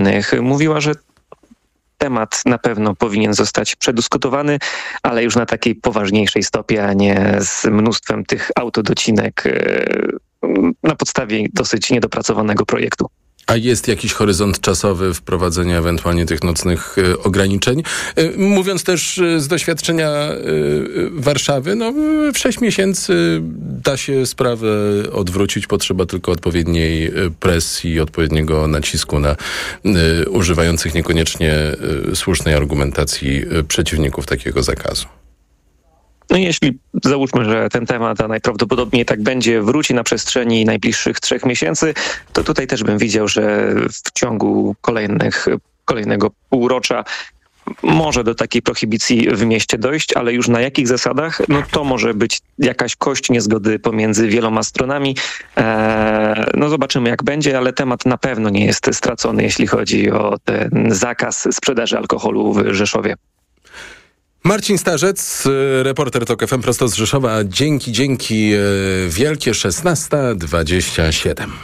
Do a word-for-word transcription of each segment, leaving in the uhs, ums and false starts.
innych. Mówiła, że temat na pewno powinien zostać przedyskutowany, ale już na takiej poważniejszej stopie, a nie z mnóstwem tych autodocinek na podstawie dosyć niedopracowanego projektu. A jest jakiś horyzont czasowy wprowadzenia ewentualnie tych nocnych y, ograniczeń? Y, mówiąc też y, z doświadczenia y, y, Warszawy, no w sześć miesięcy da się sprawę odwrócić. Potrzeba tylko odpowiedniej y, presji, odpowiedniego nacisku na y, używających niekoniecznie y, słusznej argumentacji y, przeciwników takiego zakazu. No i jeśli załóżmy, że ten temat, a najprawdopodobniej tak będzie, wróci na przestrzeni najbliższych trzech miesięcy, to tutaj też bym widział, że w ciągu kolejnych, kolejnego półrocza może do takiej prohibicji w mieście dojść, ale już na jakich zasadach? No to może być jakaś kość niezgody pomiędzy wieloma stronami. Eee, no zobaczymy jak będzie, ale temat na pewno nie jest stracony, jeśli chodzi o ten zakaz sprzedaży alkoholu w Rzeszowie. Marcin Starzec, reporter TOK F M prosto z Rzeszowa. Dzięki, dzięki wielkie. szesnasta dwadzieścia siedem.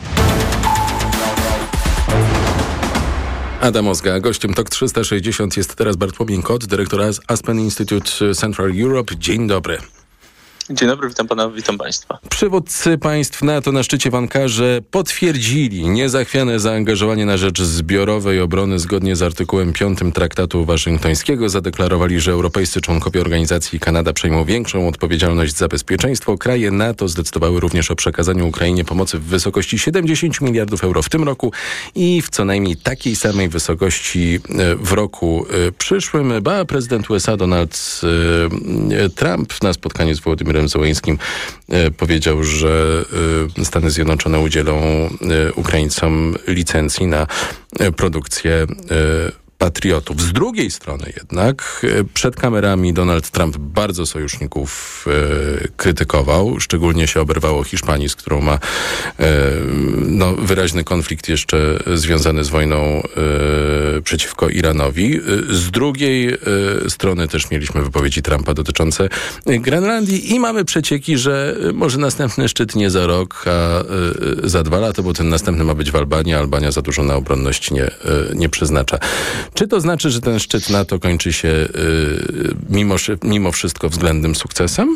Adam Ozga, gościem TOK trzysta sześćdziesiąt jest teraz Bartłomiej Kot, dyrektor Aspen Institute Central Europe. Dzień dobry. Dzień dobry, witam pana, witam państwa. Przywódcy państw NATO na szczycie w Ankarze potwierdzili niezachwiane zaangażowanie na rzecz zbiorowej obrony zgodnie z artykułem piątym Traktatu Waszyngtońskiego. Zadeklarowali, że europejscy członkowie organizacji i Kanada przejmą większą odpowiedzialność za bezpieczeństwo. Kraje NATO zdecydowały również o przekazaniu Ukrainie pomocy w wysokości siedemdziesiąt miliardów euro w tym roku i w co najmniej takiej samej wysokości w roku przyszłym. Ba, prezydent U S A Donald Trump na spotkaniu z Wołodymyrem Zełeńskim e, powiedział, że e, Stany Zjednoczone udzielą e, Ukraińcom licencji na e, produkcję e, patriotów. Z drugiej strony jednak e, przed kamerami Donald Trump bardzo sojuszników e, krytykował. Szczególnie się oberwało Hiszpanii, z którą ma e, no, wyraźny konflikt jeszcze związany z wojną e, przeciwko Iranowi. E, z drugiej e, strony też mieliśmy wypowiedzi Trumpa dotyczące Grenlandii i mamy przecieki, że może następny szczyt nie za rok, a e, za dwa lata, bo ten następny ma być w Albanii, a Albania za dużo na obronność nie, e, nie przeznacza. Czy to znaczy, że ten szczyt NATO kończy się y, mimo, mimo wszystko względnym sukcesem?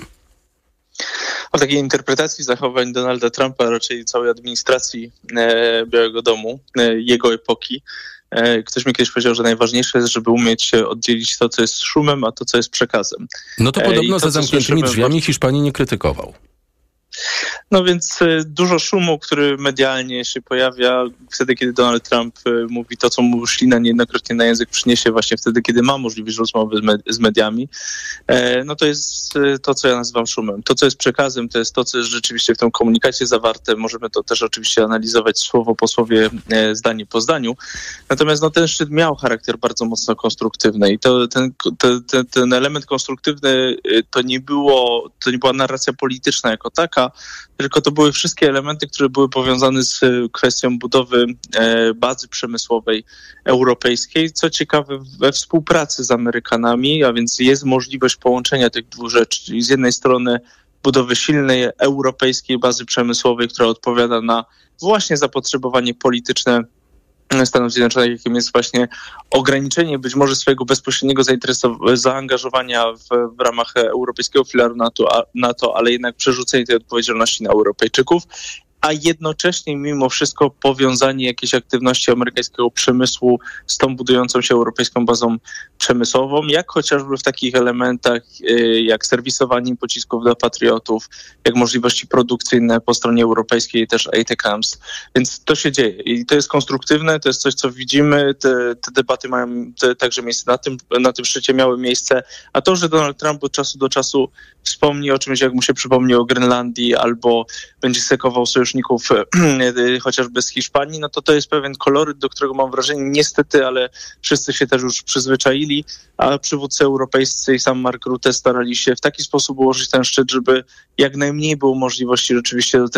O takiej interpretacji zachowań Donalda Trumpa, raczej całej administracji e, Białego Domu, e, jego epoki, e, ktoś mi kiedyś powiedział, że najważniejsze jest, żeby umieć oddzielić to, co jest szumem, a to, co jest przekazem. No to podobno e, to, za zamkniętymi drzwiami Hiszpanii nie krytykował. No więc dużo szumu, który medialnie się pojawia wtedy, kiedy Donald Trump mówi to, co mu ślina niejednokrotnie na język przyniesie właśnie wtedy, kiedy ma możliwość rozmowy z mediami, no to jest to, co ja nazywam szumem. To, co jest przekazem, to jest to, co jest rzeczywiście w tym komunikacie zawarte. Możemy to też oczywiście analizować słowo po słowie, zdanie po zdaniu. Natomiast no, ten szczyt miał charakter bardzo mocno konstruktywny i to, ten, ten, ten element konstruktywny to nie było, to nie była narracja polityczna jako taka, tylko to były wszystkie elementy, które były powiązane z kwestią budowy bazy przemysłowej europejskiej. Co ciekawe, we współpracy z Amerykanami, a więc jest możliwość połączenia tych dwóch rzeczy. Czyli z jednej strony budowy silnej europejskiej bazy przemysłowej, która odpowiada na właśnie zapotrzebowanie polityczne Stanów Zjednoczonych, jakim jest właśnie ograniczenie być może swojego bezpośredniego zaangażowania w, w ramach europejskiego filaru NATO, a, NATO, ale jednak przerzucenie tej odpowiedzialności na Europejczyków, a jednocześnie mimo wszystko powiązanie jakiejś aktywności amerykańskiego przemysłu z tą budującą się europejską bazą przemysłową, jak chociażby w takich elementach jak serwisowanie pocisków dla patriotów, jak możliwości produkcyjne po stronie europejskiej, też A T A M S. Więc to się dzieje i to jest konstruktywne, to jest coś, co widzimy, te, te debaty mają te, także miejsce na tym, na tym szczycie miały miejsce, a to, że Donald Trump od czasu do czasu wspomni o czymś, jak mu się przypomni o Grenlandii, albo będzie sekował sojuszników chociażby z Hiszpanii, no to to jest pewien koloryt, do którego mam wrażenie, niestety, ale wszyscy się też już przyzwyczaili, a przywódcy europejscy i sam Mark Rutte starali się w taki sposób ułożyć ten szczyt, żeby jak najmniej było możliwości rzeczywiście do tego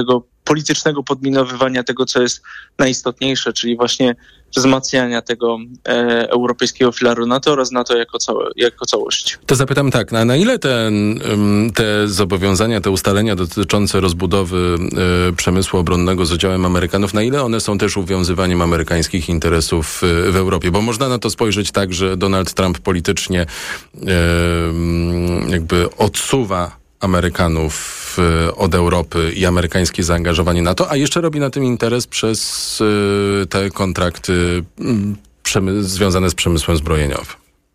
politycznego podminowywania tego, co jest najistotniejsze, czyli właśnie wzmacniania tego e, europejskiego filaru NATO oraz NATO jako, całe, jako całość. To zapytam tak, na, na ile te, te zobowiązania, te ustalenia dotyczące rozbudowy e, przemysłu obronnego z udziałem Amerykanów, na ile one są też uwiązywaniem amerykańskich interesów w, w Europie? Bo można na to spojrzeć tak, że Donald Trump politycznie e, jakby odsuwa Amerykanów od Europy i amerykańskie zaangażowanie na to, a jeszcze robi na tym interes przez te kontrakty przemy- związane z przemysłem zbrojeniowym.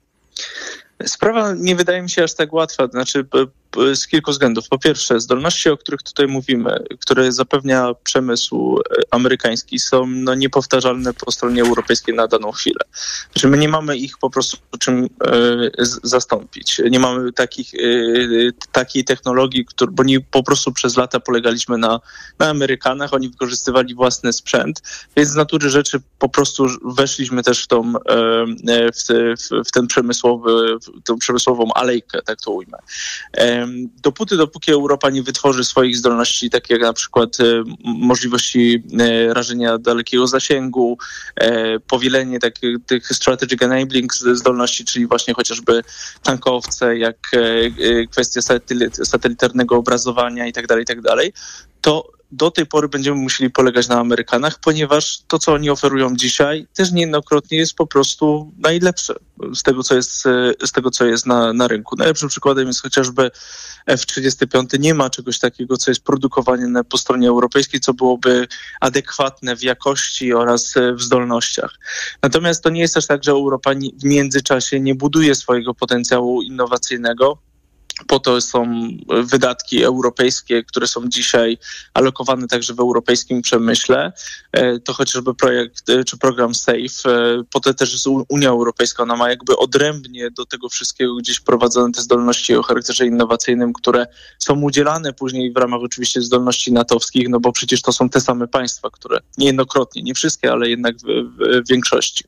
Sprawa nie wydaje mi się aż tak łatwa, znaczy z kilku względów. Po pierwsze, zdolności, o których tutaj mówimy, które zapewnia przemysł amerykański, są no, niepowtarzalne po stronie europejskiej na daną chwilę. Znaczy, my nie mamy ich po prostu czym e, z, zastąpić. Nie mamy takich, e, takiej technologii, który, bo nie, po prostu przez lata polegaliśmy na, na Amerykanach, oni wykorzystywali własny sprzęt, więc z natury rzeczy po prostu weszliśmy też w, tą, e, w, w, w ten przemysłowy, w tą przemysłową alejkę, tak to ujmę. E, Dopóty, dopóki Europa nie wytworzy swoich zdolności, takie jak na przykład e, możliwości e, rażenia dalekiego zasięgu, e, powielenie takich tych strategic enabling zdolności, czyli właśnie chociażby tankowce, jak e, kwestia satelit, satelitarnego obrazowania itd., itd., to do tej pory będziemy musieli polegać na Amerykanach, ponieważ to, co oni oferują dzisiaj, też niejednokrotnie jest po prostu najlepsze z tego, co jest, z tego, co jest na, na rynku. Najlepszym przykładem jest chociażby F trzydzieści pięć. Nie ma czegoś takiego, co jest produkowane po stronie europejskiej, co byłoby adekwatne w jakości oraz w zdolnościach. Natomiast to nie jest też tak, że Europa w międzyczasie nie buduje swojego potencjału innowacyjnego. Po to są wydatki europejskie, które są dzisiaj alokowane także w europejskim przemyśle. To chociażby projekt czy program SAFE. Po to też jest Unia Europejska. Ona ma jakby odrębnie do tego wszystkiego gdzieś wprowadzone te zdolności o charakterze innowacyjnym, które są udzielane później w ramach oczywiście zdolności natowskich, no bo przecież to są te same państwa, które niejednokrotnie, nie wszystkie, ale jednak w, w większości.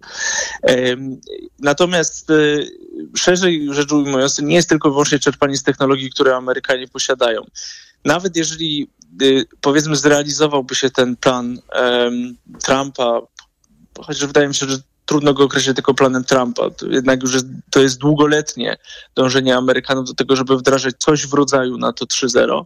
Natomiast szerzej rzecz ujmując, nie jest tylko i wyłącznie czerpanie z technologii, które Amerykanie posiadają. Nawet jeżeli, powiedzmy, zrealizowałby się ten plan um, Trumpa, chociaż wydaje mi się, że trudno go określić tylko planem Trumpa, to jednak już jest, to jest długoletnie dążenie Amerykanów do tego, żeby wdrażać coś w rodzaju NATO trzy zero,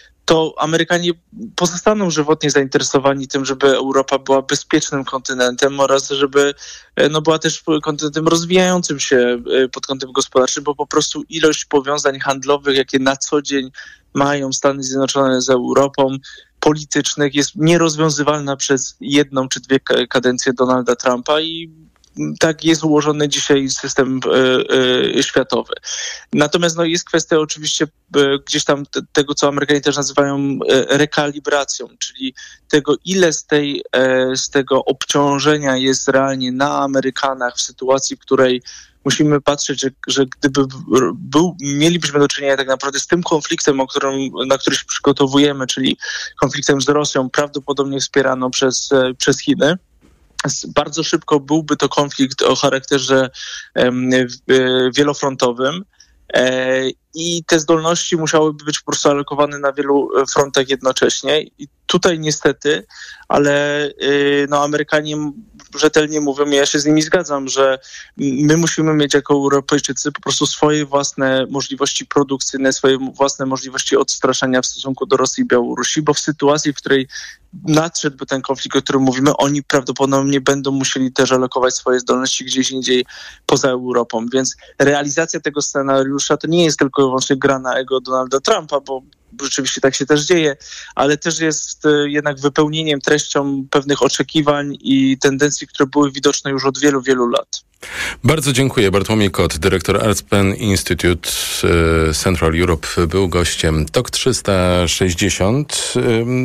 to Amerykanie pozostaną żywotnie zainteresowani tym, żeby Europa była bezpiecznym kontynentem oraz żeby no, była też kontynentem rozwijającym się pod kątem gospodarczym, bo po prostu ilość powiązań handlowych, jakie na co dzień mają Stany Zjednoczone z Europą, politycznych, jest nierozwiązywalna przez jedną czy dwie kadencje Donalda Trumpa i tak jest ułożony dzisiaj system y, y, światowy. Natomiast no, jest kwestia oczywiście y, gdzieś tam te, tego, co Amerykanie też nazywają y, rekalibracją, czyli tego, ile z, tej, y, z tego obciążenia jest realnie na Amerykanach w sytuacji, w której musimy patrzeć, że, że gdyby był, mielibyśmy do czynienia tak naprawdę z tym konfliktem, o którym, na który się przygotowujemy, czyli konfliktem z Rosją, prawdopodobnie wspieraną przez, przez Chiny. Bardzo szybko byłby to konflikt o charakterze um, wielofrontowym e, i te zdolności musiałyby być po prostu alokowane na wielu frontach jednocześnie. I tutaj niestety, ale y, no, Amerykanie rzetelnie mówią, i ja się z nimi zgadzam, że my musimy mieć jako Europejczycy po prostu swoje własne możliwości produkcyjne, swoje własne możliwości odstraszania w stosunku do Rosji i Białorusi, bo w sytuacji, w której nadszedłby ten konflikt, o którym mówimy, oni prawdopodobnie będą musieli też alokować swoje zdolności gdzieś indziej poza Europą. Więc realizacja tego scenariusza to nie jest tylko i wyłącznie gra na ego Donalda Trumpa, bo rzeczywiście tak się też dzieje, ale też jest jednak wypełnieniem treścią pewnych oczekiwań i tendencji, które były widoczne już od wielu, wielu lat. Bardzo dziękuję. Bartłomiej Kot, dyrektor ArtSpan Institute Central Europe, był gościem Tok trzysta sześćdziesiąt.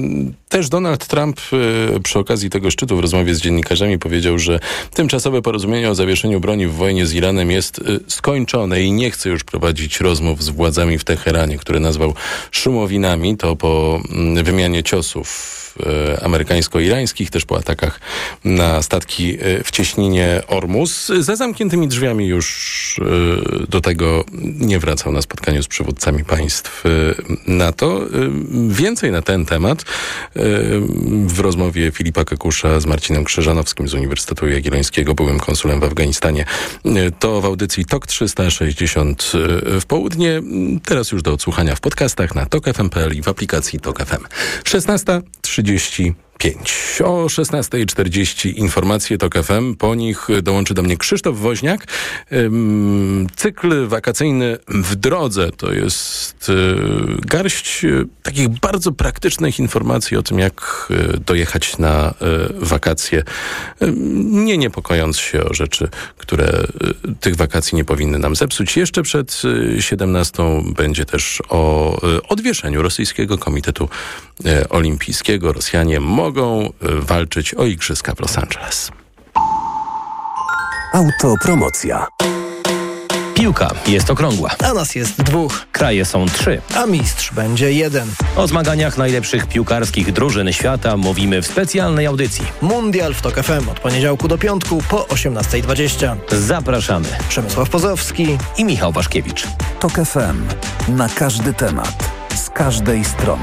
Też Donald Trump przy okazji tego szczytu w rozmowie z dziennikarzami powiedział, że tymczasowe porozumienie o zawieszeniu broni w wojnie z Iranem jest skończone i nie chce już prowadzić rozmów z władzami w Teheranie, które nazwał szumowinami. To po wymianie ciosów e, amerykańsko-irańskich, też po atakach na statki e, w cieśninie Ormus. Za zamkniętymi drzwiami już e, do tego nie wracał na spotkaniu z przywódcami państw e, NATO. E, więcej na ten temat e, w rozmowie Filipa Kakusza z Marcinem Krzyżanowskim z Uniwersytetu Jagiellońskiego, byłym konsulem w Afganistanie. E, to w audycji Tok trzysta sześćdziesiąt w południe. Teraz już do odsłuchania w podcastach na tok f m kropka p l i w aplikacji Tok F M. szesnasta trzydzieści pięć. O szesnasta czterdzieści informacje Tok F M. Po nich dołączy do mnie Krzysztof Woźniak. Cykl wakacyjny w drodze to jest garść takich bardzo praktycznych informacji o tym, jak dojechać na wakacje, nie niepokojąc się o rzeczy, które tych wakacji nie powinny nam zepsuć. Jeszcze przed siedemnastą będzie też o odwieszeniu rosyjskiego komitetu olimpijskiego. Rosjanie mogą walczyć o igrzyska w Los Angeles. Autopromocja. Piłka jest okrągła. A nas jest dwóch. Kraje są trzy. A mistrz będzie jeden. O zmaganiach najlepszych piłkarskich drużyn świata mówimy w specjalnej audycji. Mundial w Tok F M od poniedziałku do piątku po osiemnasta dwadzieścia. Zapraszamy. Przemysław Pozowski i Michał Waszkiewicz. Tok F M. Na każdy temat. Z każdej strony.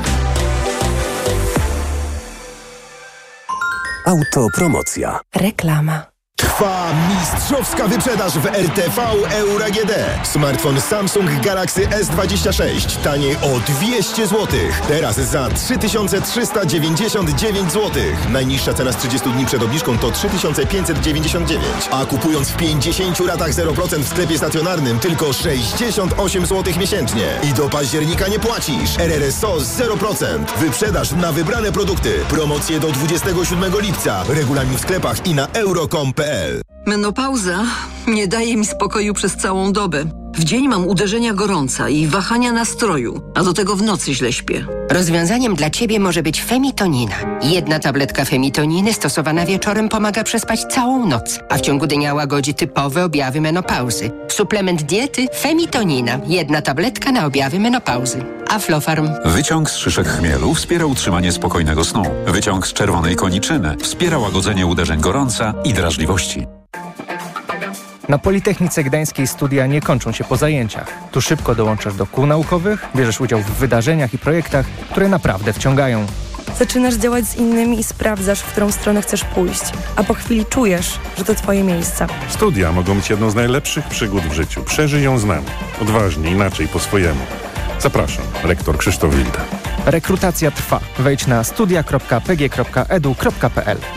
Autopromocja. Reklama. Trwa mistrzowska wyprzedaż w R T V Euro A G D. Smartfon Samsung Galaxy S dwadzieścia sześć taniej o dwieście złotych. Teraz za trzy tysiące trzysta dziewięćdziesiąt dziewięć złotych. Najniższa cena z trzydziestu dni przed obniżką to trzy tysiące pięćset dziewięćdziesiąt dziewięć. A kupując w pięćdziesięciu ratach zero procent w sklepie stacjonarnym tylko sześćdziesiąt osiem złotych miesięcznie. I do października nie płacisz. R R S O zero procent. Wyprzedaż na wybrane produkty. Promocje do dwudziestego siódmego lipca. Regulamin w sklepach i na euro kropka com kropka p l. Menopauza nie daje mi spokoju przez całą dobę. W dzień mam uderzenia gorąca i wahania nastroju, a do tego w nocy źle śpię. Rozwiązaniem dla Ciebie może być Femitonina. Jedna tabletka Femitoniny stosowana wieczorem pomaga przespać całą noc, a w ciągu dnia łagodzi typowe objawy menopauzy. Suplement diety Femitonina. Jedna tabletka na objawy menopauzy. Aflofarm. Wyciąg z szyszek chmielu wspiera utrzymanie spokojnego snu. Wyciąg z czerwonej koniczyny wspiera łagodzenie uderzeń gorąca i drażliwości. Na Politechnice Gdańskiej studia nie kończą się po zajęciach. Tu szybko dołączasz do kół naukowych, bierzesz udział w wydarzeniach i projektach, które naprawdę wciągają. Zaczynasz działać z innymi i sprawdzasz, w którą stronę chcesz pójść, a po chwili czujesz, że to Twoje miejsce. Studia mogą być jedną z najlepszych przygód w życiu. Przeżyj ją z nami. Odważnie, inaczej, po swojemu. Zapraszam, rektor Krzysztof Wilda. Rekrutacja trwa. Wejdź na studia kropka p g kropka e d u kropka p l.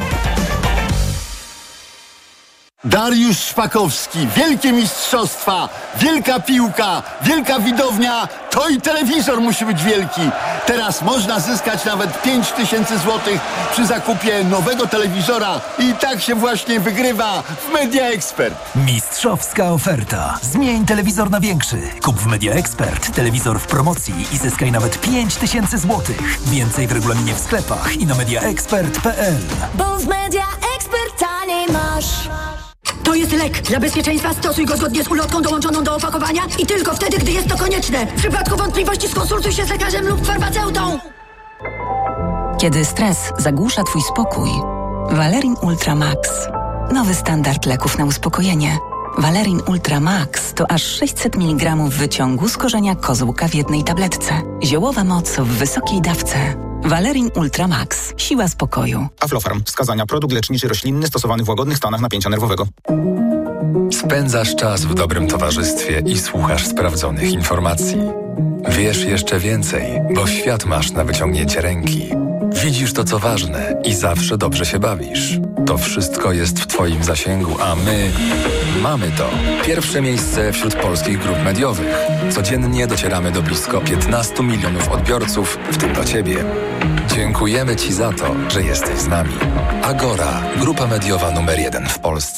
Dariusz Szpakowski, wielkie mistrzostwa, wielka piłka, wielka widownia, to i telewizor musi być wielki. Teraz można zyskać nawet pięć tysięcy złotych przy zakupie nowego telewizora i tak się właśnie wygrywa w Media Expert. Mistrzowska oferta. Zmień telewizor na większy. Kup w Media Expert telewizor w promocji i zyskaj nawet pięć tysięcy złotych. Więcej w regulaminie w sklepach i na media expert kropka p l. Bo w Media Expert taniej masz. To jest lek. Dla bezpieczeństwa stosuj go zgodnie z ulotką dołączoną do opakowania i tylko wtedy, gdy jest to konieczne. W przypadku wątpliwości skonsultuj się z lekarzem lub farmaceutą. Kiedy stres zagłusza Twój spokój, Valerin Ultra Max. Nowy standard leków na uspokojenie. Valerin Ultra Max to aż sześćset miligramów wyciągu z korzenia kozłka w jednej tabletce. Ziołowa moc w wysokiej dawce. Valerin Ultra Max. Siła spokoju. Aflofarm. Wskazania. Produkt leczniczy roślinny stosowany w łagodnych stanach napięcia nerwowego. Spędzasz czas w dobrym towarzystwie i słuchasz sprawdzonych informacji. Wiesz jeszcze więcej, bo świat masz na wyciągnięcie ręki. Widzisz to, co ważne i zawsze dobrze się bawisz. To wszystko jest w Twoim zasięgu, a my mamy to. Pierwsze miejsce wśród polskich grup mediowych. Codziennie docieramy do blisko piętnastu milionów odbiorców, w tym do Ciebie. Dziękujemy Ci za to, że jesteś z nami. Agora, grupa mediowa numer jeden w Polsce.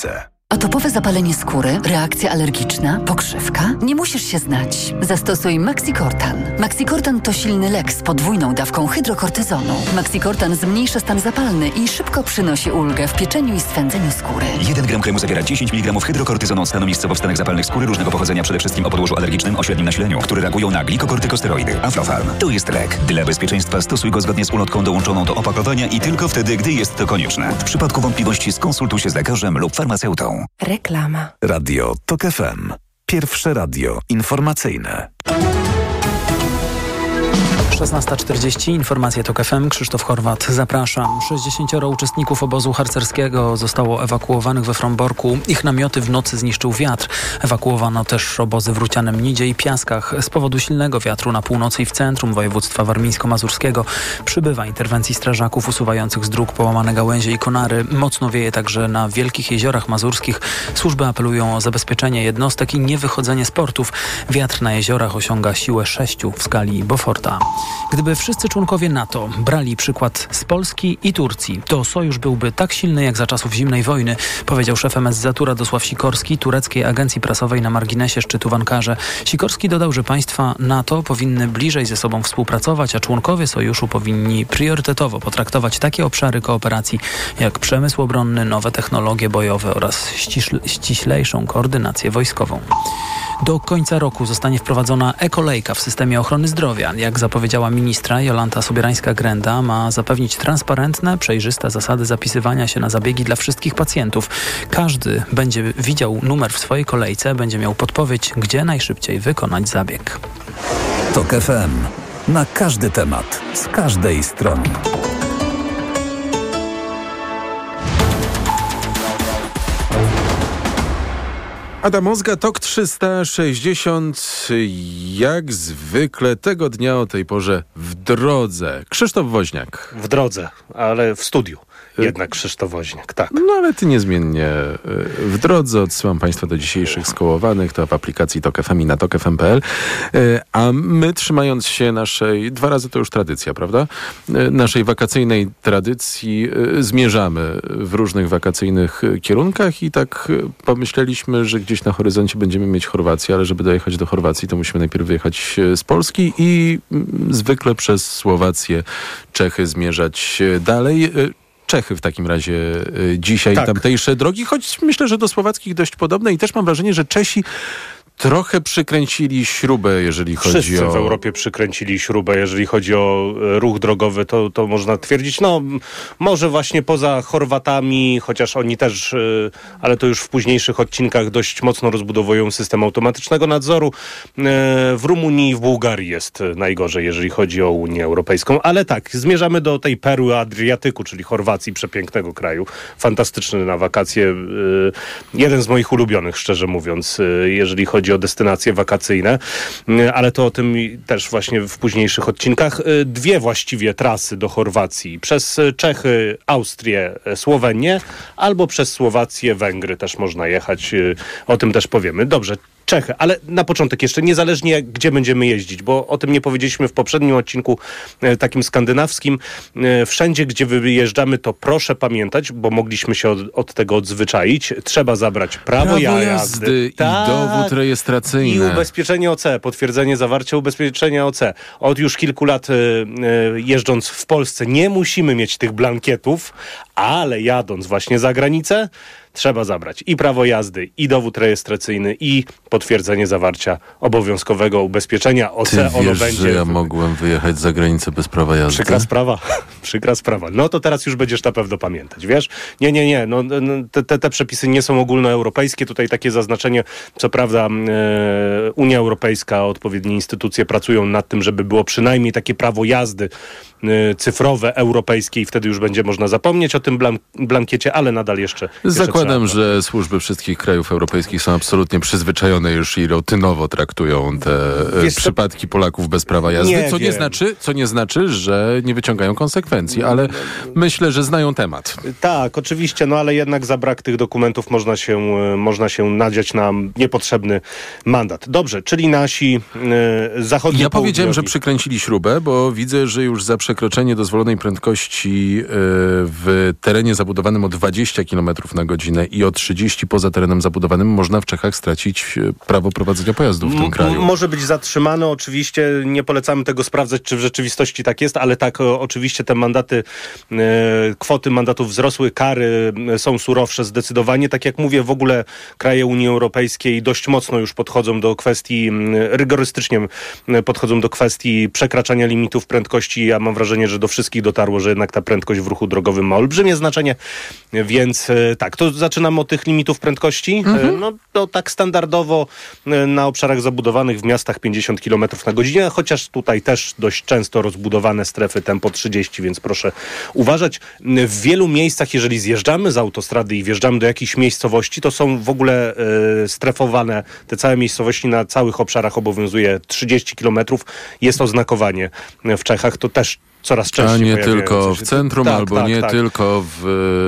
Atopowe zapalenie skóry, reakcja alergiczna, pokrzywka? Nie musisz się znać. Zastosuj Maxicortan. Maxicortan to silny lek z podwójną dawką hydrokortyzonu. Maxicortan zmniejsza stan zapalny i szybko przynosi ulgę w pieczeniu i swędzeniu skóry. jeden gram kremu zawiera dziesięć miligramów hydrokortyzonu od stanu miejscowo w stanach zapalnych skóry różnego pochodzenia, przede wszystkim o podłożu alergicznym o średnim nasileniu, które reagują na glikokortykosteroidy. Aflofarm. To jest lek. Dla bezpieczeństwa stosuj go zgodnie z ulotką dołączoną do opakowania i tylko wtedy, gdy jest to konieczne. W przypadku wątpliwości skonsultuj się z lekarzem lub farmaceutą. Reklama. Radio TOK F M. Pierwsze radio informacyjne. szesnasta czterdzieści, informacje TOK F M, Krzysztof Horwat, zapraszam. sześćdziesięcioro uczestników obozu harcerskiego zostało ewakuowanych we Fromborku. Ich namioty w nocy zniszczył wiatr. Ewakuowano też obozy w Rucianem Nidzie i Piaskach. Z powodu silnego wiatru na północy i w centrum województwa warmińsko-mazurskiego przybywa interwencji strażaków usuwających z dróg połamane gałęzie i konary. Mocno wieje także na Wielkich Jeziorach Mazurskich. Służby apelują o zabezpieczenie jednostek i niewychodzenie z portów. Wiatr na jeziorach osiąga siłę sześciu w skali Beauforta. Gdyby wszyscy członkowie NATO brali przykład z Polski i Turcji, to sojusz byłby tak silny jak za czasów zimnej wojny, powiedział szef M S Z-u Radosław Sikorski tureckiej agencji prasowej na marginesie szczytu w Ankarze. Sikorski dodał, że państwa NATO powinny bliżej ze sobą współpracować, a członkowie sojuszu powinni priorytetowo potraktować takie obszary kooperacji jak przemysł obronny, nowe technologie bojowe oraz ściśle, ściślejszą koordynację wojskową. Do końca roku zostanie wprowadzona ekolejka w systemie ochrony zdrowia. Jak zapowiedziała ministra Jolanta Sobierańska-Grenda, ma zapewnić transparentne, przejrzyste zasady zapisywania się na zabiegi dla wszystkich pacjentów. Każdy będzie widział numer w swojej kolejce, będzie miał podpowiedź, gdzie najszybciej wykonać zabieg. TOK F M. Na każdy temat, z każdej strony. Adam Ozga, TOK trzysta sześćdziesiąt, jak zwykle tego dnia o tej porze w drodze. Krzysztof Woźniak. W drodze, ale w studiu. Jednak Krzysztof Woźniak, tak. No ale ty niezmiennie w drodze. Odsyłam Państwa do dzisiejszych skołowanych. To w aplikacji TOK F M i na tok f m kropka p l. A my, trzymając się naszej, dwa razy to już tradycja, prawda? Naszej wakacyjnej tradycji, zmierzamy w różnych wakacyjnych kierunkach i tak pomyśleliśmy, że gdzieś na horyzoncie będziemy mieć Chorwację, ale żeby dojechać do Chorwacji, to musimy najpierw wyjechać z Polski i zwykle przez Słowację, Czechy zmierzać dalej. Czechy w takim razie y, dzisiaj tak. Tamtejsze drogi, choć myślę, że do słowackich dość podobne i też mam wrażenie, że Czesi trochę przykręcili śrubę, jeżeli chodzi Wszyscy o... Wszyscy w Europie przykręcili śrubę, jeżeli chodzi o ruch drogowy, to, to można twierdzić. No, może właśnie poza Chorwatami, chociaż oni też, ale to już w późniejszych odcinkach dość mocno rozbudowują system automatycznego nadzoru. W Rumunii i w Bułgarii jest najgorzej, jeżeli chodzi o Unię Europejską. Ale tak, zmierzamy do tej perły Adriatyku, czyli Chorwacji, przepięknego kraju. Fantastyczny na wakacje. Jeden z moich ulubionych, szczerze mówiąc, jeżeli chodzi o destynacje wakacyjne, ale to o tym też właśnie w późniejszych odcinkach. Dwie właściwie trasy do Chorwacji. Przez Czechy, Austrię, Słowenię albo przez Słowację, Węgry też można jechać. O tym też powiemy. Dobrze. Czechy, ale na początek jeszcze niezależnie jak, gdzie będziemy jeździć, bo o tym nie powiedzieliśmy w poprzednim odcinku e, takim skandynawskim. E, wszędzie, gdzie wyjeżdżamy, to proszę pamiętać, bo mogliśmy się od, od tego odzwyczaić. Trzeba zabrać prawo, prawo jazdy, jazdy i tak, dowód rejestracyjny. I ubezpieczenie O C, potwierdzenie zawarcia ubezpieczenia O C. Od już kilku lat e, e, jeżdżąc w Polsce nie musimy mieć tych blankietów, ale jadąc właśnie za granicę, trzeba zabrać i prawo jazdy, i dowód rejestracyjny, i potwierdzenie zawarcia obowiązkowego ubezpieczenia O C. Ty ono wiesz, będzie... że ja mogłem wyjechać za granicę bez prawa jazdy? Przykra sprawa. Przykra sprawa. No to teraz już będziesz na pewno pamiętać, wiesz? Nie, nie, nie. No, te, te, te przepisy nie są ogólnoeuropejskie. Tutaj takie zaznaczenie, co prawda e, Unia Europejska, odpowiednie instytucje pracują nad tym, żeby było przynajmniej takie prawo jazdy e, cyfrowe, europejskie i wtedy już będzie można zapomnieć o tym blan- blankiecie, ale nadal jeszcze... jeszcze Zakładam, że służby wszystkich krajów europejskich są absolutnie przyzwyczajone już i rutynowo traktują te Wiesz, przypadki Polaków bez prawa jazdy, nie co, nie znaczy, co nie znaczy, że nie wyciągają konsekwencji, ale myślę, że znają temat. Tak, oczywiście, no ale jednak za brak tych dokumentów można się, można się nadziać na niepotrzebny mandat. Dobrze, czyli nasi y, zachodni Ja powiedziałem, południowi. że przykręcili śrubę, bo widzę, że już za przekroczenie dozwolonej prędkości y, w terenie zabudowanym o dwadzieścia kilometrów na godzinę godzinę i o trzydzieści poza terenem zabudowanym, można w Czechach stracić prawo prowadzenia pojazdu w tym kraju. M- może być zatrzymany, oczywiście nie polecamy tego sprawdzać, czy w rzeczywistości tak jest, ale tak, o, oczywiście te mandaty, e, kwoty mandatów wzrosły, kary są surowsze zdecydowanie. Tak jak mówię, w ogóle kraje Unii Europejskiej dość mocno już podchodzą do kwestii, rygorystycznie podchodzą do kwestii przekraczania limitów prędkości. Ja mam wrażenie, że do wszystkich dotarło, że jednak ta prędkość w ruchu drogowym ma olbrzymie znaczenie, więc e, tak, to zaczynamy od tych limitów prędkości. Mhm. E, no to tak standardowo e, na obszarach zabudowanych w miastach pięćdziesiąt kilometrów na godzinę, chociaż tutaj też dość często rozbudowane strefy tempo trzydzieści, więc proszę uważać. W wielu miejscach, jeżeli zjeżdżamy z autostrady i wjeżdżamy do jakiejś miejscowości, to są w ogóle e, strefowane, te całe miejscowości na całych obszarach obowiązuje trzydzieści kilometrów. Jest oznakowanie w Czechach, to też coraz częściej. A nie tylko w centrum, tak, albo tak, nie tak. tylko w,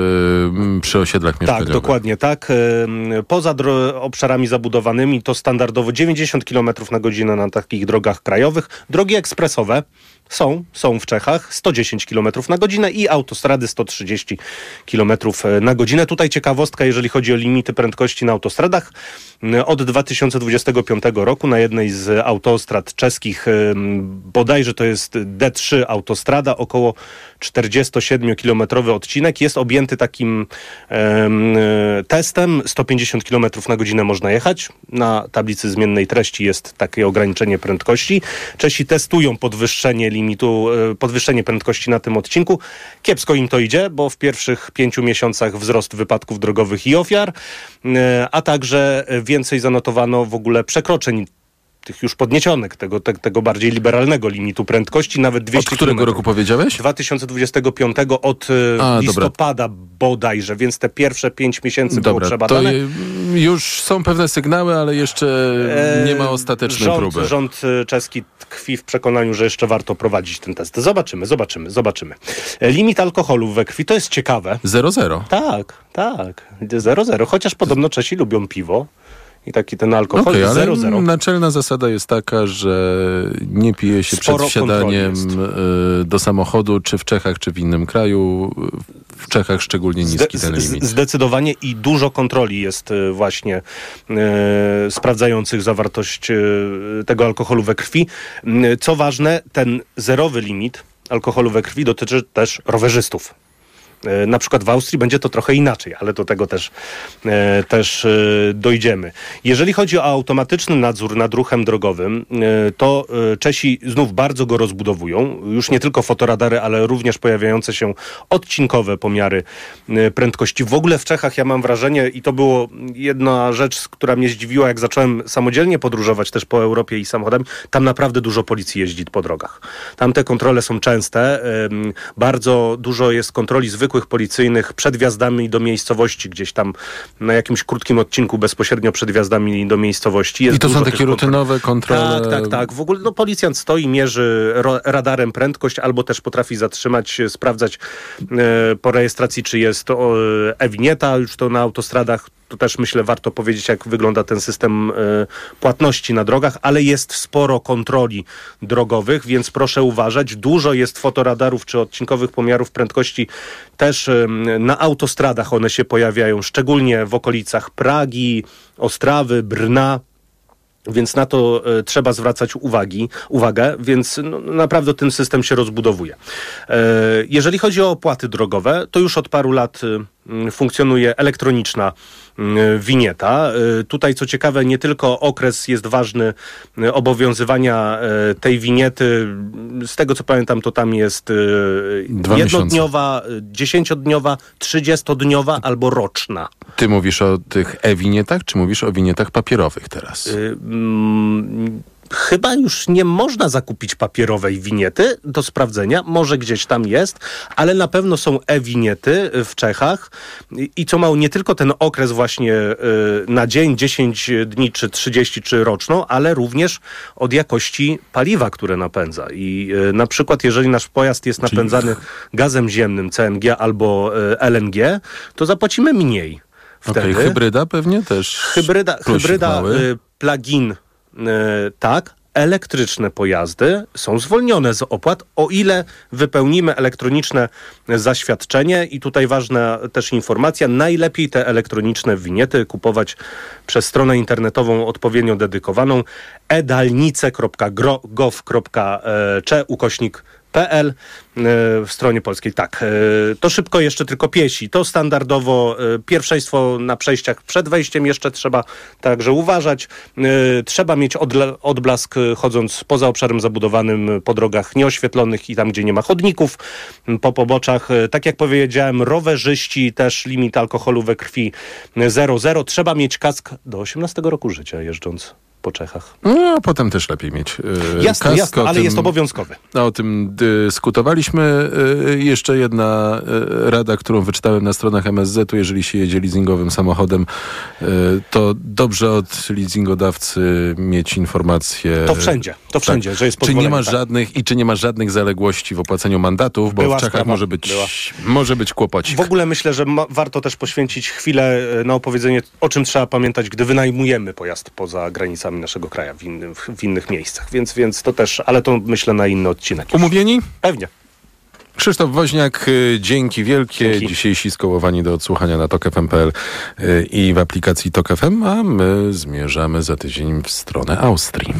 przy osiedlach mieszkaniowych. Tak, dokładnie tak. Poza dro- obszarami zabudowanymi to standardowo dziewięćdziesiąt kilometrów na godzinę na takich drogach krajowych. Drogi ekspresowe są, są w Czechach sto dziesięć kilometrów na godzinę i autostrady sto trzydzieści kilometrów na godzinę. Tutaj ciekawostka, jeżeli chodzi o limity prędkości na autostradach. Od dwa tysiące dwudziestego piątego roku na jednej z autostrad czeskich, bodajże to jest D trzy autostrada, około czterdziestosiedmiokilometrowy odcinek jest objęty takim e, testem. sto pięćdziesiąt kilometrów na godzinę można jechać. Na tablicy zmiennej treści jest takie ograniczenie prędkości. Czesi testują podwyższenie limitu, e, podwyższenie prędkości na tym odcinku. Kiepsko im to idzie, bo w pierwszych pięciu miesiącach wzrost wypadków drogowych i ofiar, e, a także więcej zanotowano w ogóle przekroczeń tych już podniesionych, tego, te, tego bardziej liberalnego limitu prędkości, nawet dwieście Od którego kilometrów. roku powiedziałeś? dwa tysiące dwudziestego piątego od A, listopada dobra. bodajże, więc te pierwsze pięć miesięcy dobra, było przebadane. To je, już są pewne sygnały, ale jeszcze nie ma ostatecznej rząd, próby. Rząd czeski tkwi w przekonaniu, że jeszcze warto prowadzić ten test. Zobaczymy, zobaczymy, zobaczymy. Limit alkoholu we krwi, to jest ciekawe. zero zero Tak, tak. zero zero, chociaż podobno Czesi lubią piwo. I taki ten alkohol okay, ale zero zero. Naczelna zasada jest taka, że nie pije się Sporo przed wsiadaniem do samochodu, czy w Czechach, czy w innym kraju. W Czechach szczególnie niski ten limit. Zdecydowanie i dużo kontroli jest właśnie e, sprawdzających zawartość e, tego alkoholu we krwi. Co ważne, ten zerowy limit alkoholu we krwi dotyczy też rowerzystów. Na przykład w Austrii będzie to trochę inaczej, ale do tego też, e, też e, dojdziemy. Jeżeli chodzi o automatyczny nadzór nad ruchem drogowym, e, to e, Czesi znów bardzo go rozbudowują. Już nie tylko fotoradary, ale również pojawiające się odcinkowe pomiary e, prędkości. W ogóle w Czechach ja mam wrażenie, i to było jedna rzecz, która mnie zdziwiła, jak zacząłem samodzielnie podróżować też po Europie i samochodami, tam naprawdę dużo policji jeździ po drogach. Tam te kontrole są częste. E, bardzo dużo jest kontroli zwykłych policyjnych przed wjazdami do miejscowości, gdzieś tam na jakimś krótkim odcinku bezpośrednio przed wjazdami do miejscowości. Jest I to są takie kontroli. rutynowe kontrole? Tak, tak, tak. W ogóle no, policjant stoi, mierzy ro- radarem prędkość, albo też potrafi zatrzymać, sprawdzać e, po rejestracji, czy jest to e, e-winieta, już to na autostradach. Tu też myślę, warto powiedzieć, jak wygląda ten system y, płatności na drogach, ale jest sporo kontroli drogowych, więc proszę uważać. Dużo jest fotoradarów czy odcinkowych pomiarów prędkości. Też y, na autostradach one się pojawiają, szczególnie w okolicach Pragi, Ostrawy, Brna. Więc na to e, trzeba zwracać uwagi, uwagę, więc no, naprawdę ten system się rozbudowuje. E, jeżeli chodzi o opłaty drogowe, to już od paru lat e, funkcjonuje elektroniczna e, winieta. E, tutaj co ciekawe, nie tylko okres jest ważny e, obowiązywania e, tej winiety. Z tego co pamiętam, to tam jest e, jednodniowa, dziesięciodniowa, trzydziestodniowa albo roczna. Ty mówisz o tych e-winietach, czy mówisz o winietach papierowych teraz? Y- Chyba już nie można zakupić papierowej winiety do sprawdzenia. Może gdzieś tam jest, ale na pewno są e-winiety w Czechach. I co mało, nie tylko ten okres właśnie na dzień, dziesięć dni, czy trzydzieści, czy roczną, ale również od jakości paliwa, które napędza. I na przykład, jeżeli nasz pojazd jest Czyli... napędzany gazem ziemnym, C N G albo L N G, to zapłacimy mniej. Wtedy. Okay, hybryda pewnie też. Hybryda, hybryda plug-in. Tak, elektryczne pojazdy są zwolnione z opłat, o ile wypełnimy elektroniczne zaświadczenie. I tutaj ważna też informacja, najlepiej te elektroniczne winiety kupować przez stronę internetową odpowiednio dedykowaną edalnice kropka gov kropka c ukośnik P L w stronie polskiej. Tak, to szybko jeszcze tylko piesi. To standardowo pierwszeństwo na przejściach przed wejściem jeszcze trzeba także uważać. Trzeba mieć odla- odblask chodząc poza obszarem zabudowanym po drogach nieoświetlonych i tam, gdzie nie ma chodników. Po poboczach, tak jak powiedziałem, rowerzyści, też limit alkoholu we krwi zero zero. Trzeba mieć kask do osiemnastego roku życia jeżdżąc po Czechach. No, a potem też lepiej mieć yy, jasne, kask. jasne, ale tym, jest obowiązkowy. O tym dyskutowaliśmy. Yy, jeszcze jedna yy, rada, którą wyczytałem na stronach M S Z-u. Jeżeli się jedzie leasingowym samochodem, yy, to dobrze od leasingodawcy mieć informację. To wszędzie, to wszędzie, tak, że jest czy pozwolenie. nie ma tak. żadnych i czy nie ma żadnych zaległości w opłaceniu mandatów, bo Była w Czechach sprawa, może być, była. może być kłopocik. W ogóle myślę, że ma, warto też poświęcić chwilę na opowiedzenie, o czym trzeba pamiętać, gdy wynajmujemy pojazd poza granicami naszego kraju, w, inny, w innych miejscach. Więc, więc to też, ale to myślę na inny odcinek. Już. Umówieni? Pewnie. Krzysztof Woźniak, dzięki wielkie. Dzięki. Dzisiejsi skołowani do odsłuchania na tok f m kropka p l i w aplikacji Tok F M, a my zmierzamy za tydzień w stronę Austrii.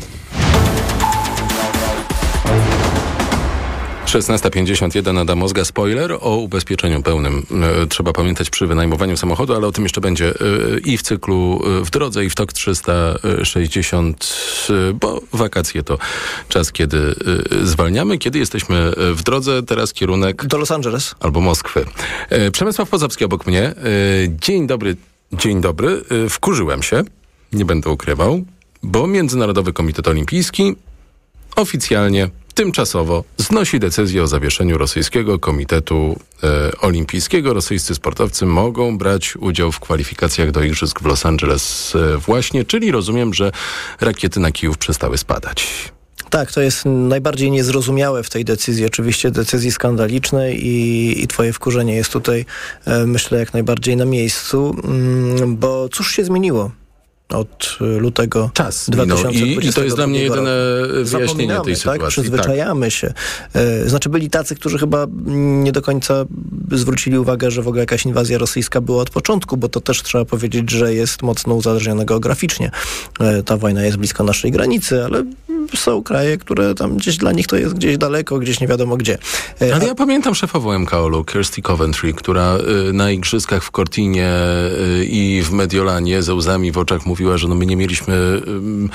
szesnasta pięćdziesiąt jeden Adamozga. Spoiler o ubezpieczeniu pełnym. E, trzeba pamiętać przy wynajmowaniu samochodu, ale o tym jeszcze będzie e, i w cyklu e, w drodze, i w Tok trzysta sześćdziesiąt, e, bo wakacje to czas, kiedy e, zwalniamy. Kiedy jesteśmy w drodze, teraz kierunek do Los Angeles albo Moskwy. E, Przemysław Pozowski obok mnie. E, dzień dobry, dzień dobry. E, wkurzyłem się, nie będę ukrywał, bo Międzynarodowy Komitet Olimpijski oficjalnie tymczasowo znosi decyzję o zawieszeniu rosyjskiego komitetu e, olimpijskiego. Rosyjscy sportowcy mogą brać udział w kwalifikacjach do igrzysk w Los Angeles e, właśnie, czyli rozumiem, że rakiety na Kijów przestały spadać. Tak, to jest najbardziej niezrozumiałe w tej decyzji, oczywiście decyzji skandalicznej i, i twoje wkurzenie jest tutaj, e, myślę, jak najbardziej na miejscu, mm, bo cóż się zmieniło od lutego Czas dwa tysiące dwudziestego I, I to jest dla mnie jedyne wyjaśnienie tej sytuacji. Tak, przyzwyczajamy tak. się. E, znaczy byli tacy, którzy chyba nie do końca zwrócili uwagę, że w ogóle jakaś inwazja rosyjska była od początku, bo to też trzeba powiedzieć, że jest mocno uzależnione geograficznie. E, ta wojna jest blisko naszej granicy, ale są kraje, które tam gdzieś dla nich to jest gdzieś daleko, gdzieś nie wiadomo gdzie. E, ale ja a... pamiętam szefową M K O-u, Kirsty Coventry, która y, na igrzyskach w Cortinie y, i w Mediolanie ze łzami w oczach mówiła, że no my nie mieliśmy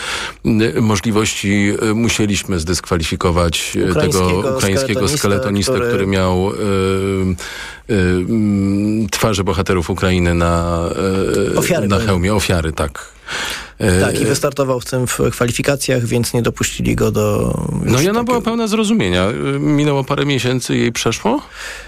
y, możliwości, y, musieliśmy zdyskwalifikować tego ukraińskiego skeletonistę, który, który miał y, y, y, twarze bohaterów Ukrainy na, y, na hełmie. Ofiary, tak. Tak, i wystartował w tym w kwalifikacjach, więc nie dopuścili go do... No i ona była pełna zrozumienia. Minęło parę miesięcy i jej przeszło?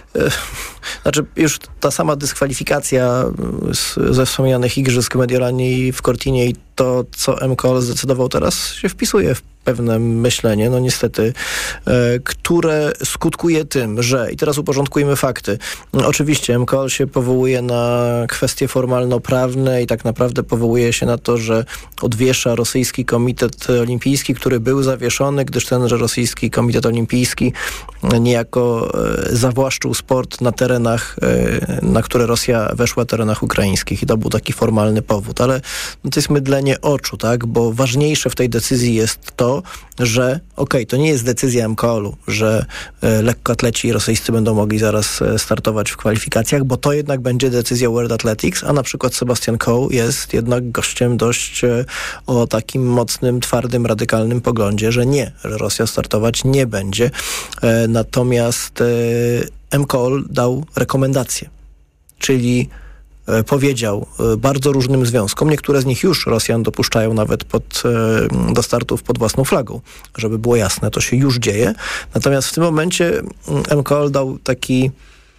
Znaczy już ta sama dyskwalifikacja z, ze wspomnianych igrzysk w Mediolanie i w Cortinie i to, co M K O L zdecydował teraz, się wpisuje w pewne myślenie, no niestety, e, które skutkuje tym, że, i teraz uporządkujmy fakty, no, oczywiście M K O L się powołuje na kwestie formalno-prawne i tak naprawdę powołuje się na to, że odwiesza rosyjski komitet olimpijski, który był zawieszony, gdyż tenże rosyjski komitet olimpijski niejako e, zawłaszczył sport na terenach, e, na które Rosja weszła, terenach ukraińskich i to był taki formalny powód, ale no, to jest mydlenie oczu, tak, bo ważniejsze w tej decyzji jest to, że okej, okay, to nie jest decyzja M K O L-u, że e, lekkoatleci rosyjscy będą mogli zaraz e, startować w kwalifikacjach, bo to jednak będzie decyzja World Athletics, a na przykład Sebastian Coe jest jednak gościem dość e, o takim mocnym, twardym, radykalnym poglądzie, że nie, że Rosja startować nie będzie. E, natomiast e, M K O L dał rekomendacje, czyli powiedział bardzo różnym związkom, niektóre z nich już Rosjan dopuszczają nawet pod, do startów pod własną flagą. Żeby było jasne, to się już dzieje. Natomiast w tym momencie M K O L dał taki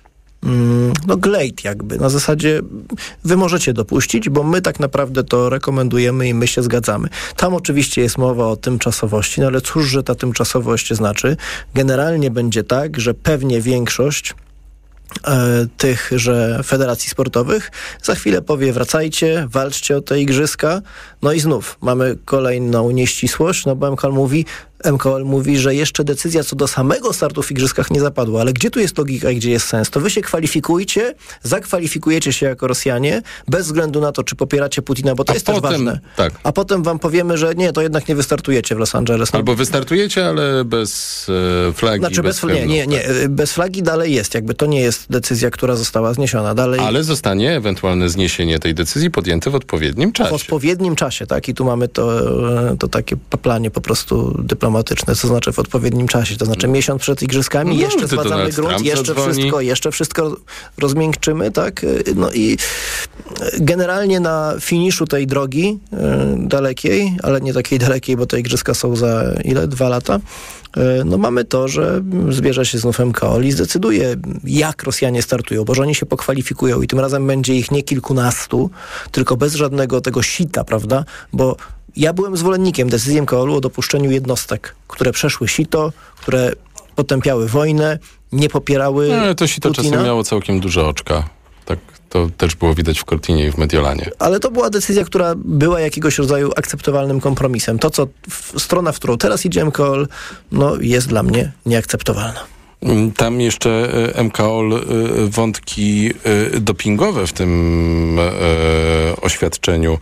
no glejt jakby, na zasadzie wy możecie dopuścić, bo my tak naprawdę to rekomendujemy i my się zgadzamy. Tam oczywiście jest mowa o tymczasowości, no ale cóż, że ta tymczasowość znaczy? Generalnie będzie tak, że pewnie większość tychże federacji sportowych. Za chwilę powie wracajcie, walczcie o te igrzyska. No i znów mamy kolejną nieścisłość, no bo M K O L mówi, M K O L mówi, że jeszcze decyzja co do samego startu w igrzyskach nie zapadła. Ale gdzie tu jest logika i gdzie jest sens? To wy się kwalifikujcie, zakwalifikujecie się jako Rosjanie, bez względu na to, czy popieracie Putina, bo to A jest potem, też ważne. Tak. A potem wam powiemy, że nie, to jednak nie wystartujecie w Los Angeles. Albo wystartujecie, ale bez e, flagi. Znaczy bez, bez nie, nie, nie. Bez flagi dalej jest. Jakby to nie jest decyzja, która została zniesiona. Dalej... Ale zostanie ewentualne zniesienie tej decyzji podjęte w odpowiednim czasie. W odpowiednim czasie, tak? I tu mamy to, to takie paplanie po prostu dyplomatyczne, co znaczy w odpowiednim czasie. To znaczy miesiąc przed igrzyskami, No, jeszcze zbadamy Donald grunt, Trump jeszcze zadzwoni. wszystko, jeszcze wszystko rozmiękczymy, tak? No i generalnie na finiszu tej drogi y, dalekiej, ale nie takiej dalekiej, bo te igrzyska są za ile? Dwa lata. No mamy to, że zbierze się znów M K O L i zdecyduje, jak Rosjanie startują, bo że oni się pokwalifikują i tym razem będzie ich nie kilkunastu, tylko bez żadnego tego sita, prawda? Bo ja byłem zwolennikiem decyzji M K O L-u o dopuszczeniu jednostek, które przeszły sito, które potępiały wojnę, nie popierały no, ale to sito Putina. czasem miało całkiem duże oczka. Tak, to też było widać w Cortinie i w Mediolanie. Ale to była decyzja, która była jakiegoś rodzaju akceptowalnym kompromisem. To, co w, strona, w którą teraz idzie M K O L, no, jest dla mnie nieakceptowalna. Tam jeszcze M K O L wątki dopingowe w tym oświadczeniu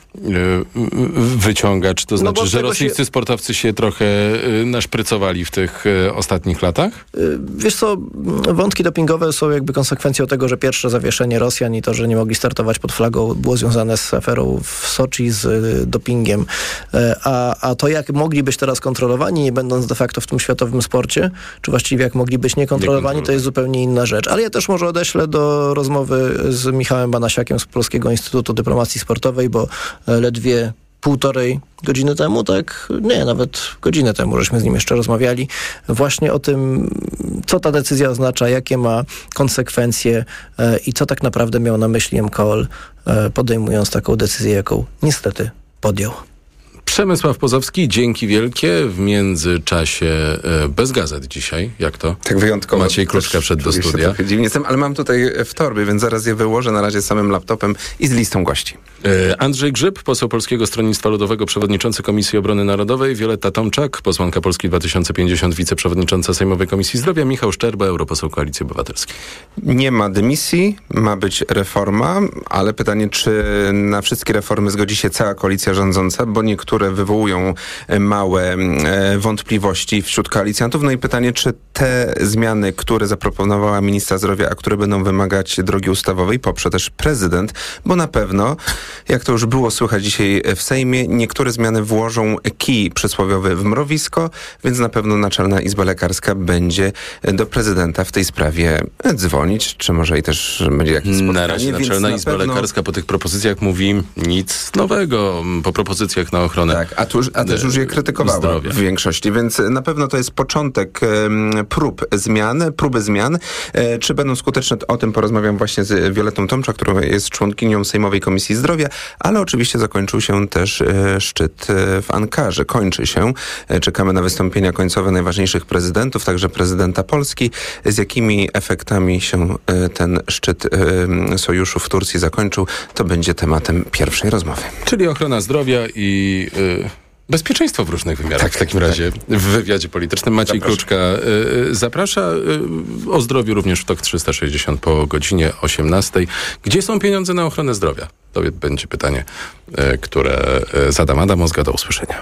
wyciąga. Czy to znaczy, no że rosyjscy się... sportowcy się trochę naszprycowali w tych ostatnich latach? Wiesz co, wątki dopingowe są jakby konsekwencją tego, że pierwsze zawieszenie Rosjan i to, że nie mogli startować pod flagą, było związane z aferą w Soczi z dopingiem. A, a to, jak mogli być teraz kontrolowani, nie będąc de facto w tym światowym sporcie, czy właściwie jak mogli być niekontrolowani, to jest zupełnie inna rzecz. Ale ja też może odeślę do rozmowy z Michałem Banasiakiem z Polskiego Instytutu Dyplomacji Sportowej, bo ledwie półtorej godziny temu, tak? Nie, nawet godzinę temu, żeśmy z nim jeszcze rozmawiali właśnie o tym, co ta decyzja oznacza, jakie ma konsekwencje e, i co tak naprawdę miał na myśli M K O L, e, podejmując taką decyzję, jaką niestety podjął. Przemysław Pozowski, dzięki wielkie. W międzyczasie e, bez gazet dzisiaj. Jak to? Tak wyjątkowo. Maciej Kluczka wszedł do studia. Dziwnie jestem, ale mam tutaj w torbie, więc zaraz je wyłożę na razie samym laptopem i z listą gości. E, Andrzej Grzyb, poseł Polskiego Stronnictwa Ludowego, przewodniczący Komisji Obrony Narodowej, Wioletta Tomczak, posłanka Polski dwa tysiące pięćdziesiąt, wiceprzewodnicząca Sejmowej Komisji Zdrowia, Michał Szczerba, europoseł Koalicji Obywatelskiej. Nie ma dymisji, ma być reforma, ale pytanie, czy na wszystkie reformy zgodzi się cała koalicja rządząca, bo niektóre wywołują małe e, wątpliwości wśród koalicjantów. No i pytanie, czy te zmiany, które zaproponowała ministra zdrowia, a które będą wymagać drogi ustawowej, poprze też prezydent, bo na pewno, jak to już było słychać dzisiaj w Sejmie, niektóre zmiany włożą kij przysłowiowy w mrowisko, więc na pewno Naczelna Izba Lekarska będzie do prezydenta w tej sprawie dzwonić, czy może i też będzie jakieś spotkanie. Na razie Naczelna na Izba pewno... Lekarska po tych propozycjach mówi nic nowego. Po propozycjach na ochronę Tak, a, tu, a też już je krytykowała zdrowia. W większości, więc na pewno to jest początek um, prób zmian, próby zmian. E, czy będą skuteczne? O tym porozmawiam właśnie z Violettą Tomczak, która jest członkinią Sejmowej Komisji Zdrowia, ale oczywiście zakończył się też e, szczyt e, w Ankarze. Kończy się. E, czekamy na wystąpienia końcowe najważniejszych prezydentów, także prezydenta Polski. Z jakimi efektami się e, ten szczyt e, sojuszu w Turcji zakończył, to będzie tematem pierwszej rozmowy. Czyli ochrona zdrowia i y, bezpieczeństwo w różnych wymiarach. Tak, w takim razie tak. W wywiadzie politycznym Maciej zapraszam. Kluczka y, zaprasza. Y, o zdrowiu również w TOK trzysta sześćdziesiąt po godzinie osiemnastej. Gdzie są pieniądze na ochronę zdrowia? To będzie pytanie, y, które y, zadam Adam Ozga. Do usłyszenia.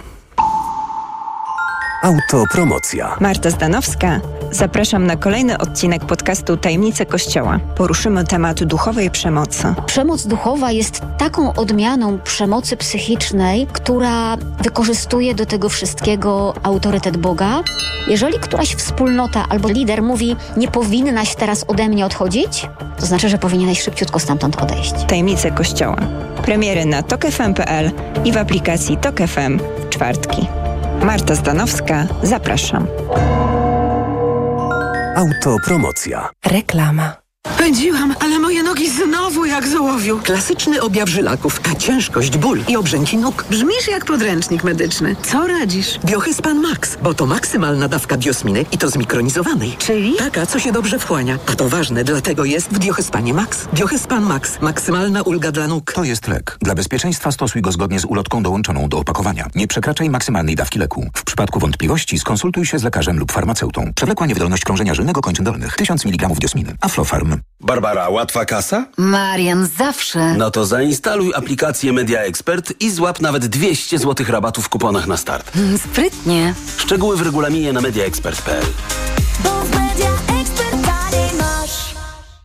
Autopromocja. Marta Zdanowska. Zapraszam na kolejny odcinek podcastu Tajemnice Kościoła. Poruszymy temat duchowej przemocy. Przemoc duchowa jest taką odmianą przemocy psychicznej, która wykorzystuje do tego wszystkiego autorytet Boga. Jeżeli któraś wspólnota albo lider mówi, nie powinnaś teraz ode mnie odchodzić, to znaczy, że powinieneś szybciutko stamtąd odejść. Tajemnice Kościoła. Premiery na tok f m kropka p l i w aplikacji Tok F M w czwartki. Marta Zdanowska, zapraszam. Autopromocja. Reklama. Pędziłam, ale moje nogi znowu jak z ołowiu. Klasyczny objaw żylaków, a ciężkość, ból i obrzęki nóg. Brzmisz jak podręcznik medyczny. Co radzisz? Biohyspan Max, bo to maksymalna dawka biosminy i to zmikronizowanej. Czyli? Taka, co się dobrze wchłania. A to ważne, dlatego jest w Biohyspanie Max. Biohyspan Max. Maksymalna ulga dla nóg. To jest lek. Dla bezpieczeństwa stosuj go zgodnie z ulotką dołączoną do opakowania. Nie przekraczaj maksymalnej dawki leku. W przypadku wątpliwości skonsultuj się z lekarzem lub farmaceutą. Przewlekła niewydolność krążenia żylnego kończyn dolnych. tysiąc miligramów diosminy. Aflofarm. Barbara, łatwa kasa? Marian, zawsze. No to zainstaluj aplikację Media Expert i złap nawet dwieście złotych rabatu w kuponach na start. Mm, sprytnie. Szczegóły w regulaminie na mediaexpert kropka p l. Bo w Media Expert taniej masz.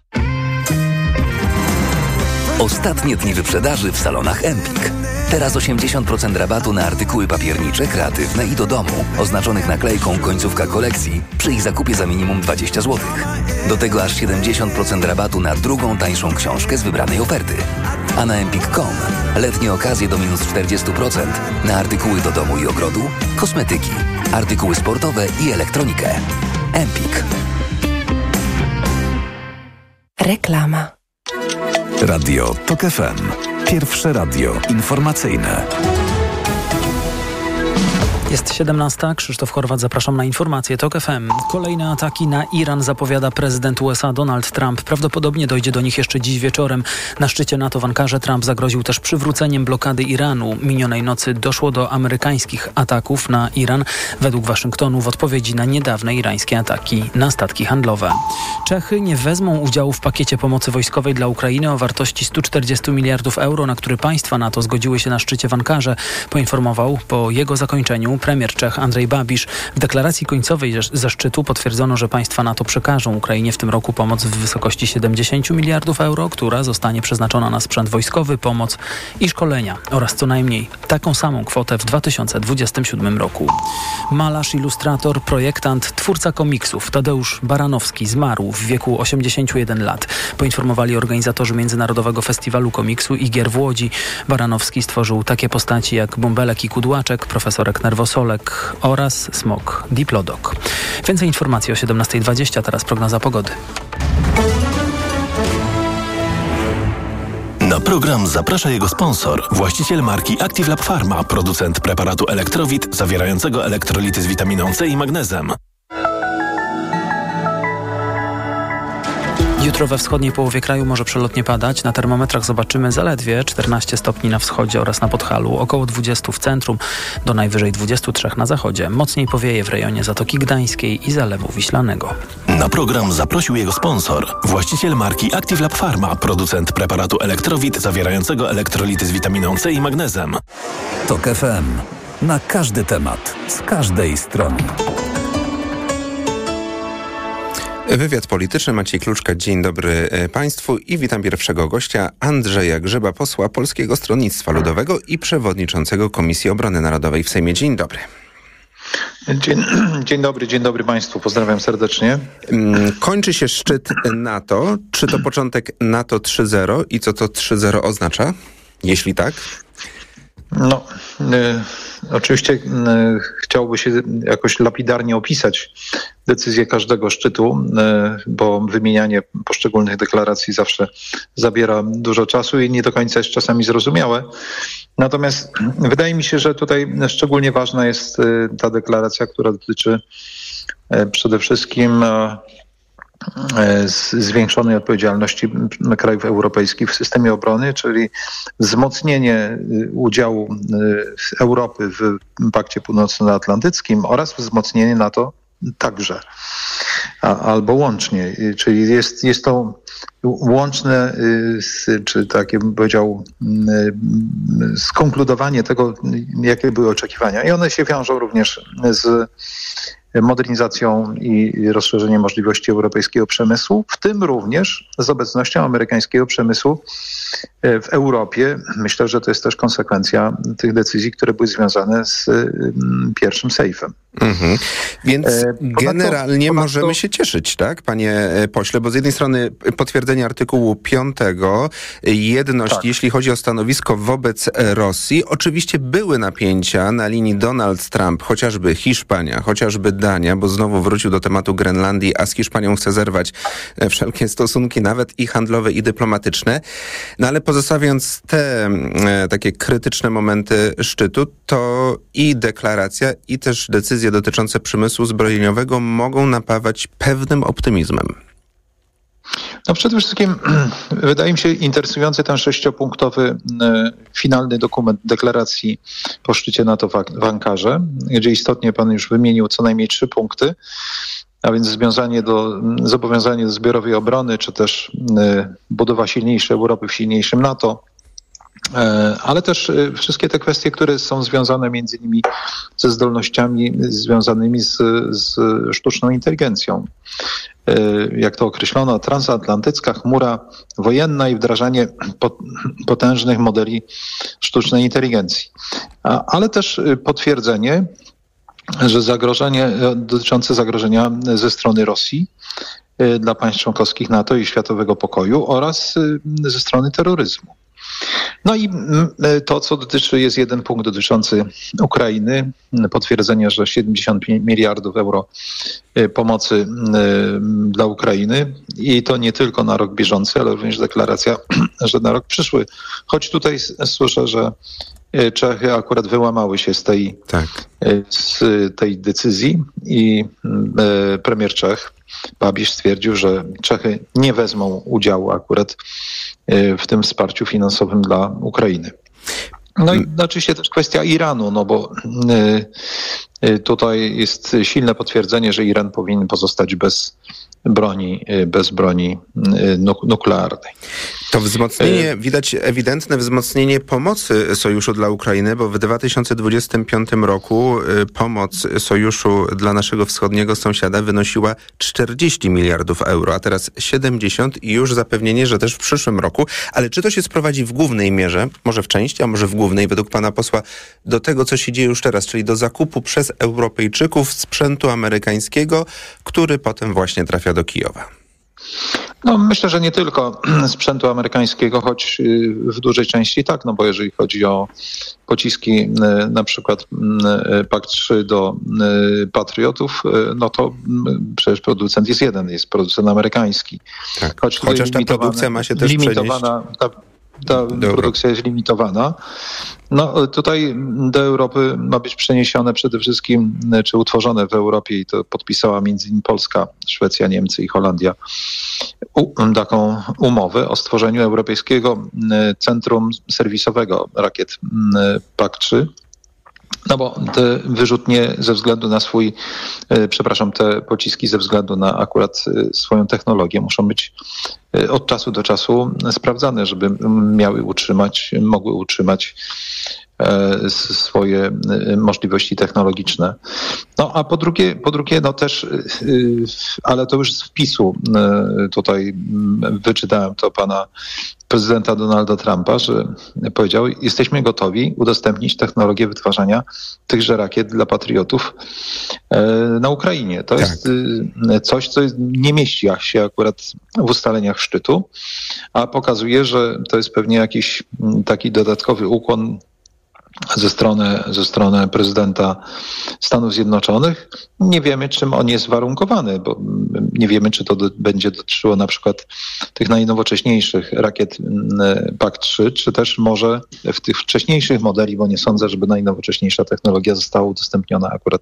Ostatnie dni wyprzedaży w salonach Empik. Teraz osiemdziesiąt procent rabatu na artykuły papiernicze, kreatywne i do domu, oznaczonych naklejką końcówka kolekcji, przy ich zakupie za minimum dwadzieścia złotych. Do tego aż siedemdziesiąt procent rabatu na drugą tańszą książkę z wybranej oferty. A na empik kropka com letnie okazje do minus czterdzieści procent na artykuły do domu i ogrodu, kosmetyki, artykuły sportowe i elektronikę. Empik. Reklama. Radio TOK F M. Pierwsze radio informacyjne. Jest siedemnasta. Krzysztof Horwat, zapraszam na informacje TOK F M. Kolejne ataki na Iran zapowiada prezydent U S A Donald Trump. Prawdopodobnie dojdzie do nich jeszcze dziś wieczorem. Na szczycie NATO w Ankarze Trump zagroził też przywróceniem blokady Iranu. Minionej nocy doszło do amerykańskich ataków na Iran, według Waszyngtonu w odpowiedzi na niedawne irańskie ataki na statki handlowe. Czechy nie wezmą udziału w pakiecie pomocy wojskowej dla Ukrainy o wartości stu czterdziestu miliardów euro, na który państwa NATO zgodziły się na szczycie w Ankarze, poinformował po jego zakończeniu premier Czech Andrej Babiš. W deklaracji końcowej ze szczytu potwierdzono, że państwa NATO przekażą Ukrainie w tym roku pomoc w wysokości siedemdziesięciu miliardów euro, która zostanie przeznaczona na sprzęt wojskowy, pomoc i szkolenia oraz co najmniej taką samą kwotę w dwa tysiące dwudziestym siódmym roku. Malarz, ilustrator, projektant, twórca komiksów Tadeusz Baranowski zmarł w wieku osiemdziesięciu jeden lat. Poinformowali organizatorzy Międzynarodowego Festiwalu Komiksu i Gier w Łodzi. Baranowski stworzył takie postaci jak Bąbelek i Kudłaczek, Profesorek Nerwosolek oraz Smok Diplodok. Więcej informacji o siedemnasta dwadzieścia, teraz prognoza pogody. Na program zaprasza jego sponsor, właściciel marki Active Lab Pharma, producent preparatu Elektrowit zawierającego elektrolity z witaminą C i magnezem. Jutro we wschodniej połowie kraju może przelotnie padać. Na termometrach zobaczymy zaledwie czternaście stopni na wschodzie oraz na Podhalu, około dwudziestu w centrum, do najwyżej dwudziestu trzech na zachodzie. Mocniej powieje w rejonie Zatoki Gdańskiej i Zalewu Wiślanego. Na program zaprosił jego sponsor, właściciel marki Active Lab Pharma, producent preparatu Elektrowit zawierającego elektrolity z witaminą C i magnezem. TOK F M. Na każdy temat, z każdej strony. Wywiad polityczny, Maciej Kluczka. Dzień dobry Państwu i witam pierwszego gościa, Andrzeja Grzyba, posła Polskiego Stronnictwa Ludowego i przewodniczącego Komisji Obrony Narodowej w Sejmie. Dzień dobry. Dzień, dzień dobry, dzień dobry Państwu. Pozdrawiam serdecznie. Kończy się szczyt NATO. Czy to początek NATO trzy zero i co to trzy zero oznacza? Jeśli tak? No, y, oczywiście y, chciałoby się jakoś lapidarnie opisać decyzję każdego szczytu, y, bo wymienianie poszczególnych deklaracji zawsze zabiera dużo czasu i nie do końca jest czasami zrozumiałe. Natomiast wydaje mi się, że tutaj szczególnie ważna jest y, ta deklaracja, która dotyczy y, przede wszystkim y, zwiększonej odpowiedzialności krajów europejskich w systemie obrony, czyli wzmocnienie udziału Europy w Pakcie Północnoatlantyckim oraz wzmocnienie NATO także, a, albo łącznie. Czyli jest, jest to łączne, czy takie bym powiedział, skonkludowanie tego, jakie były oczekiwania. I one się wiążą również z modernizacją i rozszerzeniem możliwości europejskiego przemysłu, w tym również z obecnością amerykańskiego przemysłu w Europie. Myślę, że to jest też konsekwencja tych decyzji, które były związane z pierwszym sejfem. Mhm. Więc e, generalnie ponadto, możemy ponadto... się cieszyć, tak, panie pośle, bo z jednej strony potwierdzają potwierdzenie artykułu piątego, jedność, tak. jeśli chodzi o stanowisko wobec Rosji. Oczywiście były napięcia na linii Donald Trump, chociażby Hiszpania, chociażby Dania, bo znowu wrócił do tematu Grenlandii, a z Hiszpanią chce zerwać wszelkie stosunki, nawet i handlowe, i dyplomatyczne. No ale pozostawiając te e, takie krytyczne momenty szczytu, to i deklaracja, i też decyzje dotyczące przemysłu zbrojeniowego mogą napawać pewnym optymizmem. No przede wszystkim wydaje mi się interesujący ten sześciopunktowy finalny dokument deklaracji po szczycie NATO w Ankarze, gdzie istotnie pan już wymienił co najmniej trzy punkty, a więc związanie do, zobowiązanie do zbiorowej obrony, czy też budowa silniejszej Europy w silniejszym NATO, ale też wszystkie te kwestie, które są związane między innymi ze zdolnościami związanymi z, z sztuczną inteligencją. Jak to określono, transatlantycka chmura wojenna i wdrażanie potężnych modeli sztucznej inteligencji. Ale też potwierdzenie, że zagrożenie dotyczące zagrożenia ze strony Rosji dla państw członkowskich NATO i światowego pokoju oraz ze strony terroryzmu. No i to, co dotyczy, jest jeden punkt dotyczący Ukrainy, potwierdzenie, że siedemdziesiąt miliardów euro pomocy dla Ukrainy i to nie tylko na rok bieżący, ale również deklaracja, że na rok przyszły. Choć tutaj słyszę, że Czechy akurat wyłamały się z tej, tak. z tej decyzji i premier Czech Babiš stwierdził, że Czechy nie wezmą udziału akurat w tym wsparciu finansowym dla Ukrainy. No i oczywiście też kwestia Iranu, no bo tutaj jest silne potwierdzenie, że Iran powinien pozostać bez broni, bez broni nuklearnej. To wzmocnienie, widać ewidentne wzmocnienie pomocy sojuszu dla Ukrainy, bo w dwa tysiące dwudziestym piątym roku pomoc sojuszu dla naszego wschodniego sąsiada wynosiła czterdzieści miliardów euro, a teraz siedemdziesiąt i już zapewnienie, że też w przyszłym roku. Ale czy to się sprowadzi w głównej mierze, może w części, a może w głównej, według pana posła, do tego, co się dzieje już teraz, czyli do zakupu przez Europejczyków sprzętu amerykańskiego, który potem właśnie trafia do Kijowa? No myślę, że nie tylko sprzętu amerykańskiego, choć w dużej części tak, no bo jeżeli chodzi o pociski na przykład Pak trzy do Patriotów, no to przecież producent jest jeden, jest producent amerykański. Tak. Choć Chociaż ta produkcja ma się też limitowana, ta, ta produkcja jest limitowana. No tutaj do Europy ma być przeniesione przede wszystkim, czy utworzone w Europie i to podpisała między innymi Polska, Szwecja, Niemcy i Holandia u, taką umowę o stworzeniu Europejskiego Centrum Serwisowego Rakiet Pak trzy. No bo te wyrzutnie ze względu na swój, przepraszam, te pociski ze względu na akurat swoją technologię muszą być od czasu do czasu sprawdzane, żeby miały utrzymać, mogły utrzymać swoje możliwości technologiczne. No a po drugie, po drugie no też, ale to już z wpisu tutaj wyczytałem to pana prezydenta Donalda Trumpa, że powiedział, jesteśmy gotowi udostępnić technologię wytwarzania tychże rakiet dla patriotów na Ukrainie. To tak. jest coś, co nie mieści się akurat w ustaleniach szczytu, a pokazuje, że to jest pewnie jakiś taki dodatkowy ukłon ze strony, ze strony prezydenta Stanów Zjednoczonych. Nie wiemy, czym on jest warunkowany, bo nie wiemy, czy to do, będzie dotyczyło na przykład tych najnowocześniejszych rakiet Pak trzy, czy też może w tych wcześniejszych modeli, bo nie sądzę, żeby najnowocześniejsza technologia została udostępniona akurat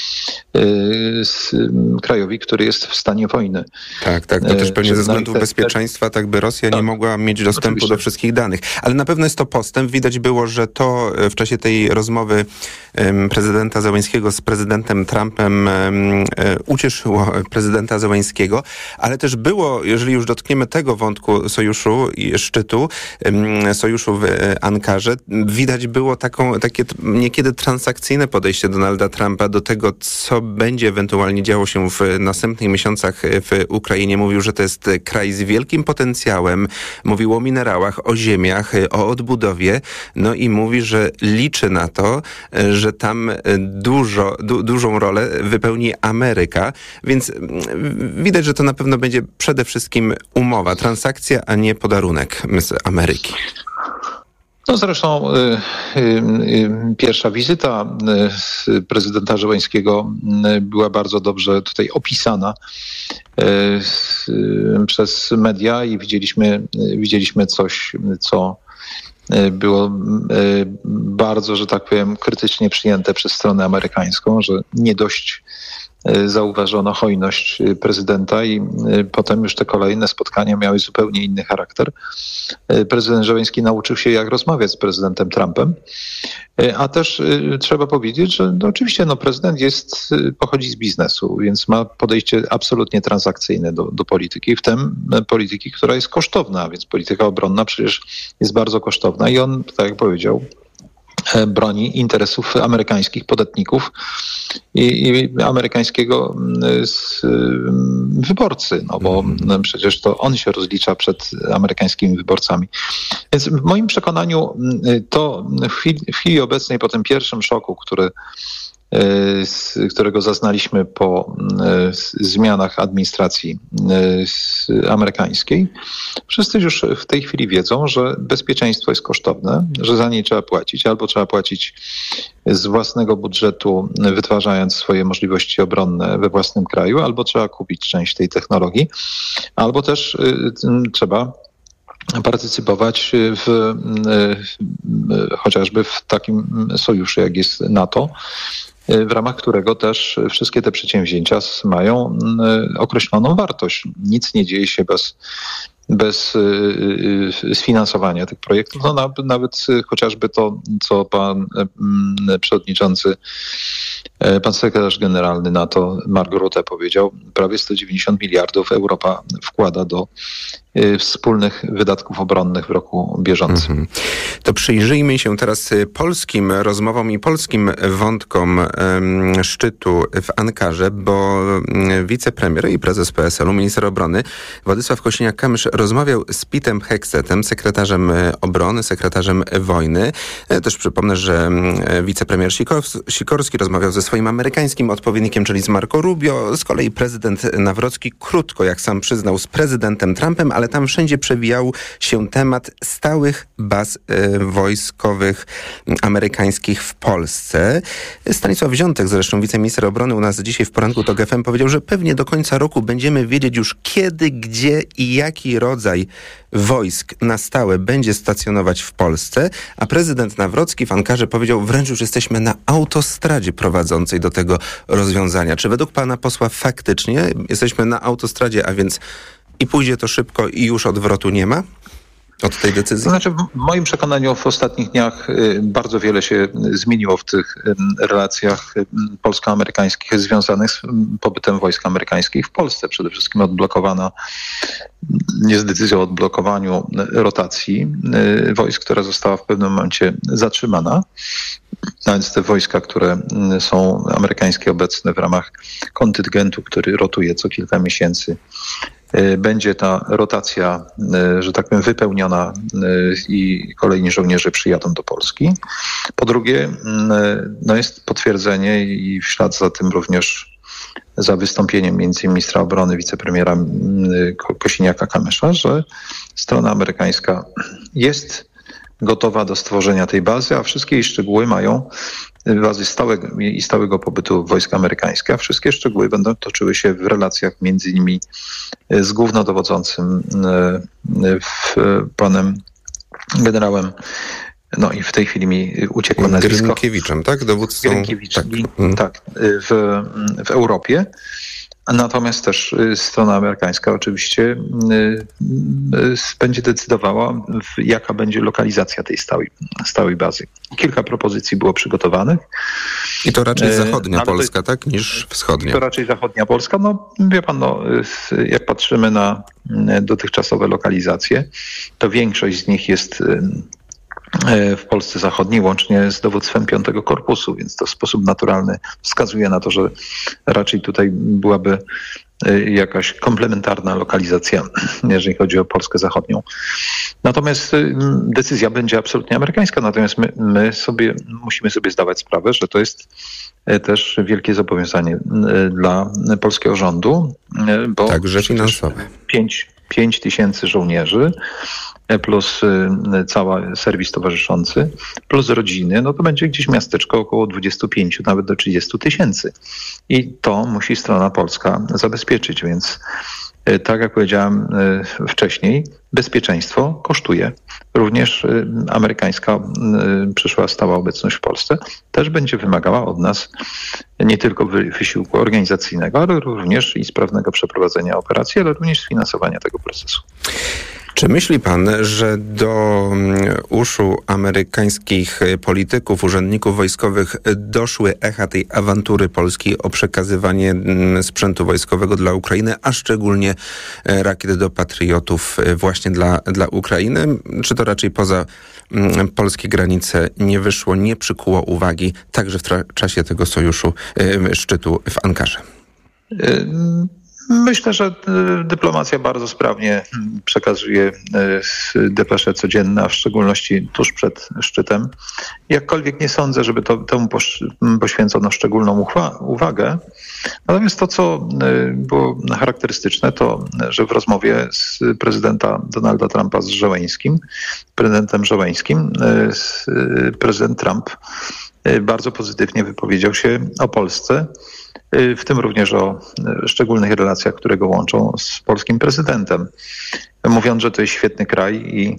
yy, krajowi, który jest w stanie wojny. Tak, tak, to też pewnie ze względów te, bezpieczeństwa, tak by Rosja tak, nie mogła mieć dostępu oczywiście. do wszystkich danych. Ale na pewno jest to postęp. Widać było, że to w czasie tej rozmowy um, prezydenta Zełenskiego z prezydentem Trumpem um, ucieszyło prezydenta Zełenskiego, ale też było, jeżeli już dotkniemy tego wątku sojuszu i szczytu, um, sojuszu w Ankarze, widać było taką, takie niekiedy transakcyjne podejście Donalda Trumpa do tego, co będzie ewentualnie działo się w następnych miesiącach w Ukrainie. Mówił, że to jest kraj z wielkim potencjałem, mówił o minerałach, o ziemiach, o odbudowie, no i mówi, że liczy na to, że tam dużo, du, dużą rolę wypełni Ameryka, więc widać, że to na pewno będzie przede wszystkim umowa, transakcja, a nie podarunek z Ameryki. No zresztą y, y, y, pierwsza wizyta y, prezydenta Żeleńskiego y, była bardzo dobrze tutaj opisana y, y, przez media i widzieliśmy, y, widzieliśmy coś, co y, było y, bardzo, że tak powiem, krytycznie przyjęte przez stronę amerykańską, że nie dość zauważono hojność prezydenta i potem już te kolejne spotkania miały zupełnie inny charakter. Prezydent Żeleński nauczył się, jak rozmawiać z prezydentem Trumpem, a też trzeba powiedzieć, że no oczywiście no, prezydent jest, pochodzi z biznesu, więc ma podejście absolutnie transakcyjne do, do polityki, w tym polityki, która jest kosztowna, więc polityka obronna przecież jest bardzo kosztowna i on, tak jak powiedział, broni interesów amerykańskich podatników i, i amerykańskiego z, wyborcy, no bo mm. przecież to on się rozlicza przed amerykańskimi wyborcami. Więc w moim przekonaniu to w chwili, w chwili obecnej, po tym pierwszym szoku, który z którego zaznaliśmy po zmianach administracji amerykańskiej. Wszyscy już w tej chwili wiedzą, że bezpieczeństwo jest kosztowne, że za nie trzeba płacić, albo trzeba płacić z własnego budżetu, wytwarzając swoje możliwości obronne we własnym kraju, albo trzeba kupić część tej technologii, albo też trzeba partycypować w, chociażby w takim sojuszu, jak jest NATO, w ramach którego też wszystkie te przedsięwzięcia mają określoną wartość. Nic nie dzieje się bez, bez sfinansowania tych projektów. No, nawet chociażby to, co pan przewodniczący, pan sekretarz generalny NATO Mark Rutte powiedział, prawie sto dziewięćdziesiąt miliardów Europa wkłada do wspólnych wydatków obronnych w roku bieżącym. Mm-hmm. To przyjrzyjmy się teraz polskim rozmowom i polskim wątkom um, szczytu w Ankarze, bo wicepremier i prezes P S L u, minister obrony Władysław Kosiniak-Kamysz rozmawiał z Pitem Hegsethem, sekretarzem obrony, sekretarzem wojny. Też przypomnę, że wicepremier Sikorski rozmawiał ze swoim amerykańskim odpowiednikiem, czyli z Marco Rubio. Z kolei prezydent Nawrocki krótko, jak sam przyznał, z prezydentem Trumpem, ale tam wszędzie przewijał się temat stałych baz y, wojskowych amerykańskich w Polsce. Stanisław Ziątek, zresztą wiceminister obrony, u nas dzisiaj w poranku TOK F M powiedział, że pewnie do końca roku będziemy wiedzieć już kiedy, gdzie i jaki rodzaj wojsk na stałe będzie stacjonować w Polsce, a prezydent Nawrocki w Ankarze powiedział, wręcz już jesteśmy na autostradzie prowadzącej do tego rozwiązania. Czy według pana posła faktycznie jesteśmy na autostradzie, a więc i pójdzie to szybko i już odwrotu nie ma od tej decyzji? To znaczy, w moim przekonaniu w ostatnich dniach bardzo wiele się zmieniło w tych relacjach polsko-amerykańskich związanych z pobytem wojsk amerykańskich w Polsce. Przede wszystkim odblokowano, jest decyzja o odblokowaniu rotacji wojsk, która została w pewnym momencie zatrzymana. A więc te wojska, które są amerykańskie obecne w ramach kontyngentu, który rotuje co kilka miesięcy, będzie ta rotacja, że tak powiem, wypełniona i kolejni żołnierze przyjadą do Polski. Po drugie, no jest potwierdzenie i w ślad za tym również za wystąpieniem między innymi ministra obrony, wicepremiera Kosiniaka-Kamysza, że strona amerykańska jest gotowa do stworzenia tej bazy, a wszystkie jej szczegóły mają bazy stałego i stałego pobytu wojsk amerykańskich, a wszystkie szczegóły będą toczyły się w relacjach między innymi z głównodowodzącym w panem generałem, no i w tej chwili mi uciekło nazwisko. Grynkiewiczem, tak? Dowódcą. Grynkiewiczem, tak, tak w, w Europie. Natomiast też strona amerykańska oczywiście będzie decydowała, jaka będzie lokalizacja tej stałej, stałej bazy. Kilka propozycji było przygotowanych. I to raczej zachodnia Ale Polska, to, tak, niż wschodnia? To raczej zachodnia Polska. No wie pan, no, jak patrzymy na dotychczasowe lokalizacje, to większość z nich jest w Polsce Zachodniej, łącznie z dowództwem piątego Korpusu, więc to w sposób naturalny wskazuje na to, że raczej tutaj byłaby jakaś komplementarna lokalizacja, jeżeli chodzi o Polskę Zachodnią. Natomiast decyzja będzie absolutnie amerykańska, natomiast my, my sobie musimy sobie zdawać sprawę, że to jest też wielkie zobowiązanie dla polskiego rządu, bo także finansowe. pięć tysięcy żołnierzy plus cały serwis towarzyszący, plus rodziny, no to będzie gdzieś miasteczko około dwadzieścia pięć, nawet do trzydziestu tysięcy. I to musi strona polska zabezpieczyć, więc tak jak powiedziałem wcześniej, bezpieczeństwo kosztuje. Również amerykańska przyszła stała obecność w Polsce też będzie wymagała od nas nie tylko wysiłku organizacyjnego, ale również i sprawnego przeprowadzenia operacji, ale również sfinansowania tego procesu. Czy myśli pan, że do uszu amerykańskich polityków, urzędników wojskowych doszły echa tej awantury Polski o przekazywanie sprzętu wojskowego dla Ukrainy, a szczególnie rakiet do patriotów właśnie dla, dla Ukrainy? Czy to raczej poza polskie granice nie wyszło, nie przykuło uwagi także w tra- czasie tego sojuszu, szczytu w Ankarze? Myślę, że dyplomacja bardzo sprawnie przekazuje depesze codzienne, a w szczególności tuż przed szczytem. Jakkolwiek nie sądzę, żeby to, temu poświęcono szczególną uchwa- uwagę. Natomiast to, co było charakterystyczne, to, że w rozmowie z prezydenta Donalda Trumpa z Żeleńskim, prezydentem Żeleńskim, prezydent Trump bardzo pozytywnie wypowiedział się o Polsce, w tym również o szczególnych relacjach, które go łączą z polskim prezydentem. Mówiąc, że to jest świetny kraj i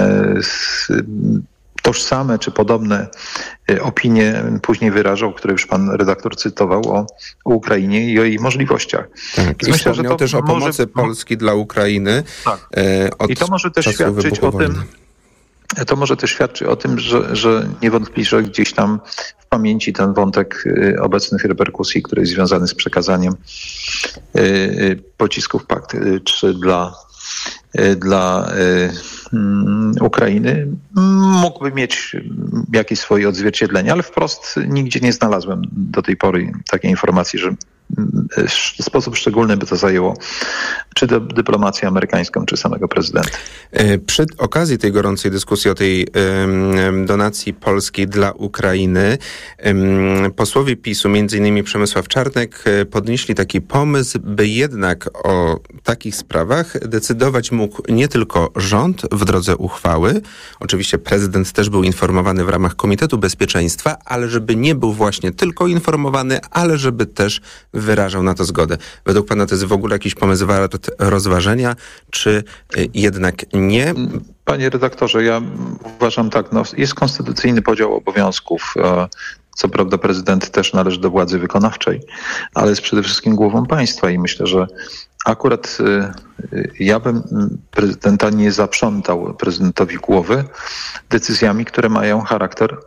tożsame czy podobne opinie później wyrażał, które już pan redaktor cytował o, o Ukrainie i o jej możliwościach. Tak. I myślę, że to też o pomocy może... Polski dla Ukrainy. Tak. Od I to może też świadczyć o tym, to może też świadczy o tym, że, że niewątpliwie że gdzieś tam w pamięci ten wątek obecnych reperkusji, który jest związany z przekazaniem pocisków Pakt trzy dla, dla Ukrainy, mógłby mieć jakieś swoje odzwierciedlenie, ale wprost nigdzie nie znalazłem do tej pory takiej informacji, że w sposób szczególny by to zajęło czy dyplomację amerykańską, czy samego prezydenta. Przy okazji tej gorącej dyskusji o tej um, donacji polskiej dla Ukrainy um, posłowie PiSu, między innymi Przemysław Czarnek, podnieśli taki pomysł, by jednak o takich sprawach decydować mógł nie tylko rząd w drodze uchwały, oczywiście prezydent też był informowany w ramach Komitetu Bezpieczeństwa, ale żeby nie był właśnie tylko informowany, ale żeby też wyrażał na to zgodę. Według pana to jest w ogóle jakiś pomysł wart rozważenia, czy jednak nie? Panie redaktorze, ja uważam tak, no, jest konstytucyjny podział obowiązków. Co prawda prezydent też należy do władzy wykonawczej, ale jest przede wszystkim głową państwa i myślę, że akurat ja bym prezydenta nie zaprzątał prezydentowi głowy decyzjami, które mają charakter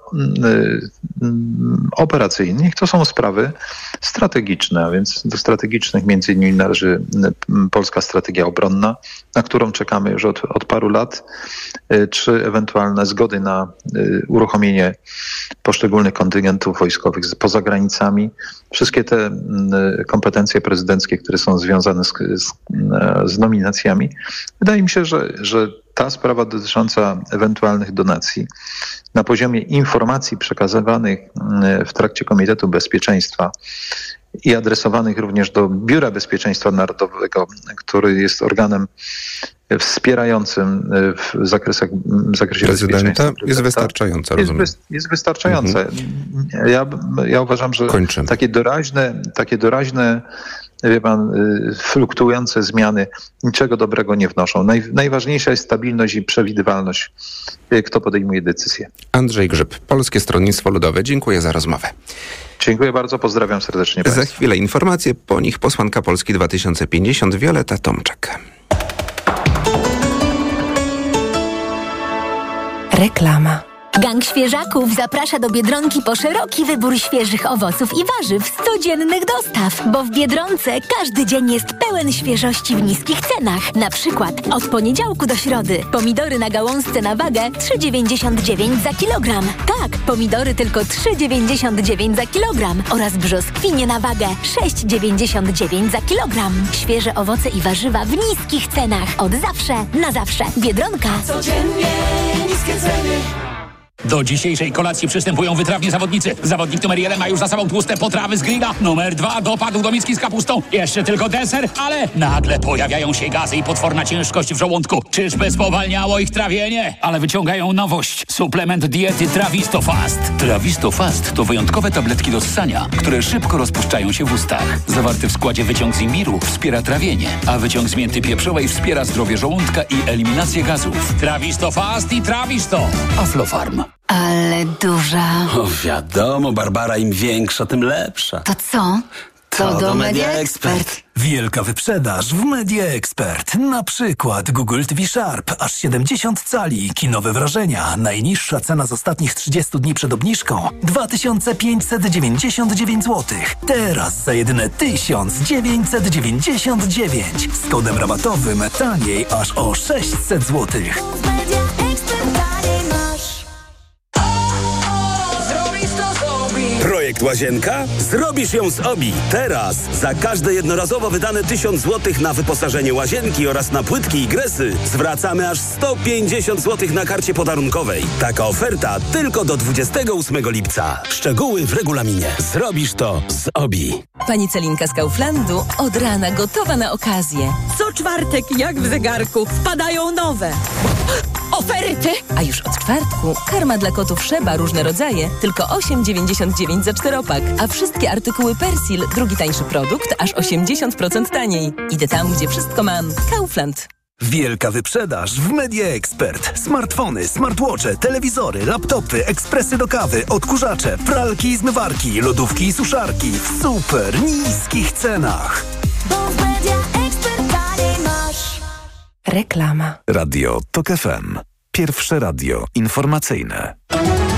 operacyjny. Niech to są sprawy strategiczne, a więc do strategicznych między innymi należy polska strategia obronna, na którą czekamy już od, od paru lat, czy ewentualne zgody na uruchomienie poszczególnych kontyngentów wojskowych poza granicami. Wszystkie te kompetencje prezydenckie, które są związane z, z, z nominacjami. Wydaje mi się, że, że ta sprawa dotycząca ewentualnych donacji na poziomie informacji przekazywanych w trakcie Komitetu Bezpieczeństwa i adresowanych również do Biura Bezpieczeństwa Narodowego, który jest organem wspierającym w, zakresach, w zakresie prezydenta bezpieczeństwa. Jest wystarczająca, rozumiem. Jest, jest wystarczające. Mhm. Ja, ja uważam, że Kończymy. takie doraźne, takie doraźne wie pan, fluktuujące zmiany niczego dobrego nie wnoszą. Naj, najważniejsza jest stabilność i przewidywalność, kto podejmuje decyzje. Andrzej Grzyb, Polskie Stronnictwo Ludowe. Dziękuję za rozmowę. Dziękuję bardzo, pozdrawiam serdecznie państwa. Za chwilę informacje, po nich posłanka Polski dwa tysiące pięćdziesiąt Wioleta Tomczak. Reklama. Gang Świeżaków zaprasza do Biedronki po szeroki wybór świeżych owoców i warzyw z codziennych dostaw, bo w Biedronce każdy dzień jest pełen świeżości w niskich cenach. Na przykład od poniedziałku do środy pomidory na gałązce na wagę trzy dziewięćdziesiąt dziewięć za kilogram. Tak, pomidory tylko trzy dziewięćdziesiąt dziewięć za kilogram oraz brzoskwinie na wagę sześć dziewięćdziesiąt dziewięć za kilogram. Świeże owoce i warzywa w niskich cenach. Od zawsze, na zawsze. Biedronka. Codziennie niskie ceny. Do dzisiejszej kolacji przystępują wytrawni zawodnicy. Zawodnik numer jeden ma już za sobą tłuste potrawy z grilla. Numer dwa dopadł do miski z kapustą. Jeszcze tylko deser, ale nagle pojawiają się gazy i potworna ciężkość w żołądku. Czyżby spowalniało ich trawienie? Ale wyciągają nowość. Suplement diety Trawisto Fast. Trawisto Fast to wyjątkowe tabletki do ssania, które szybko rozpuszczają się w ustach. Zawarty w składzie wyciąg z imbiru wspiera trawienie, a wyciąg z mięty pieprzowej wspiera zdrowie żołądka i eliminację gazów. Trawisto Fast i Trawisto. Aflofarm. Ale duża. O, wiadomo, Barbara, im większa, tym lepsza. To co? To, to do Media Expert. Wielka wyprzedaż w Media Expert. Na przykład Google T V Sharp, aż siedemdziesiąt cali, kinowe wrażenia. Najniższa cena z ostatnich trzydziestu dni przed obniżką dwa tysiące pięćset dziewięćdziesiąt dziewięć złotych. Teraz za jedyne tysiąc dziewięćset dziewięćdziesiąt dziewięć. Z kodem rabatowym taniej aż o sześćset złotych. Projekt Łazienka? Zrobisz ją z Obi. Teraz za każde jednorazowo wydane tysiąc złotych na wyposażenie łazienki oraz na płytki i gresy zwracamy aż sto pięćdziesiąt złotych na karcie podarunkowej. Taka oferta tylko do dwudziestego ósmego lipca. Szczegóły w regulaminie. Zrobisz to z Obi. Pani Celinka z Kauflandu od rana gotowa na okazję. Co czwartek, jak w zegarku, wpadają nowe oferty. A już od czwartku karma dla kotów Szeba, różne rodzaje, tylko osiem dziewięćdziesiąt dziewięć za czteropak. A wszystkie artykuły Persil, drugi tańszy produkt, aż osiemdziesiąt procent taniej. Idę tam, gdzie wszystko mam. Kaufland. Wielka wyprzedaż w Media Expert. Smartfony, smartwatche, telewizory, laptopy, ekspresy do kawy, odkurzacze, pralki i zmywarki, lodówki i suszarki w super niskich cenach. Bo w Media Expert taniej masz. Reklama. Radio Tok F M. Pierwsze radio informacyjne.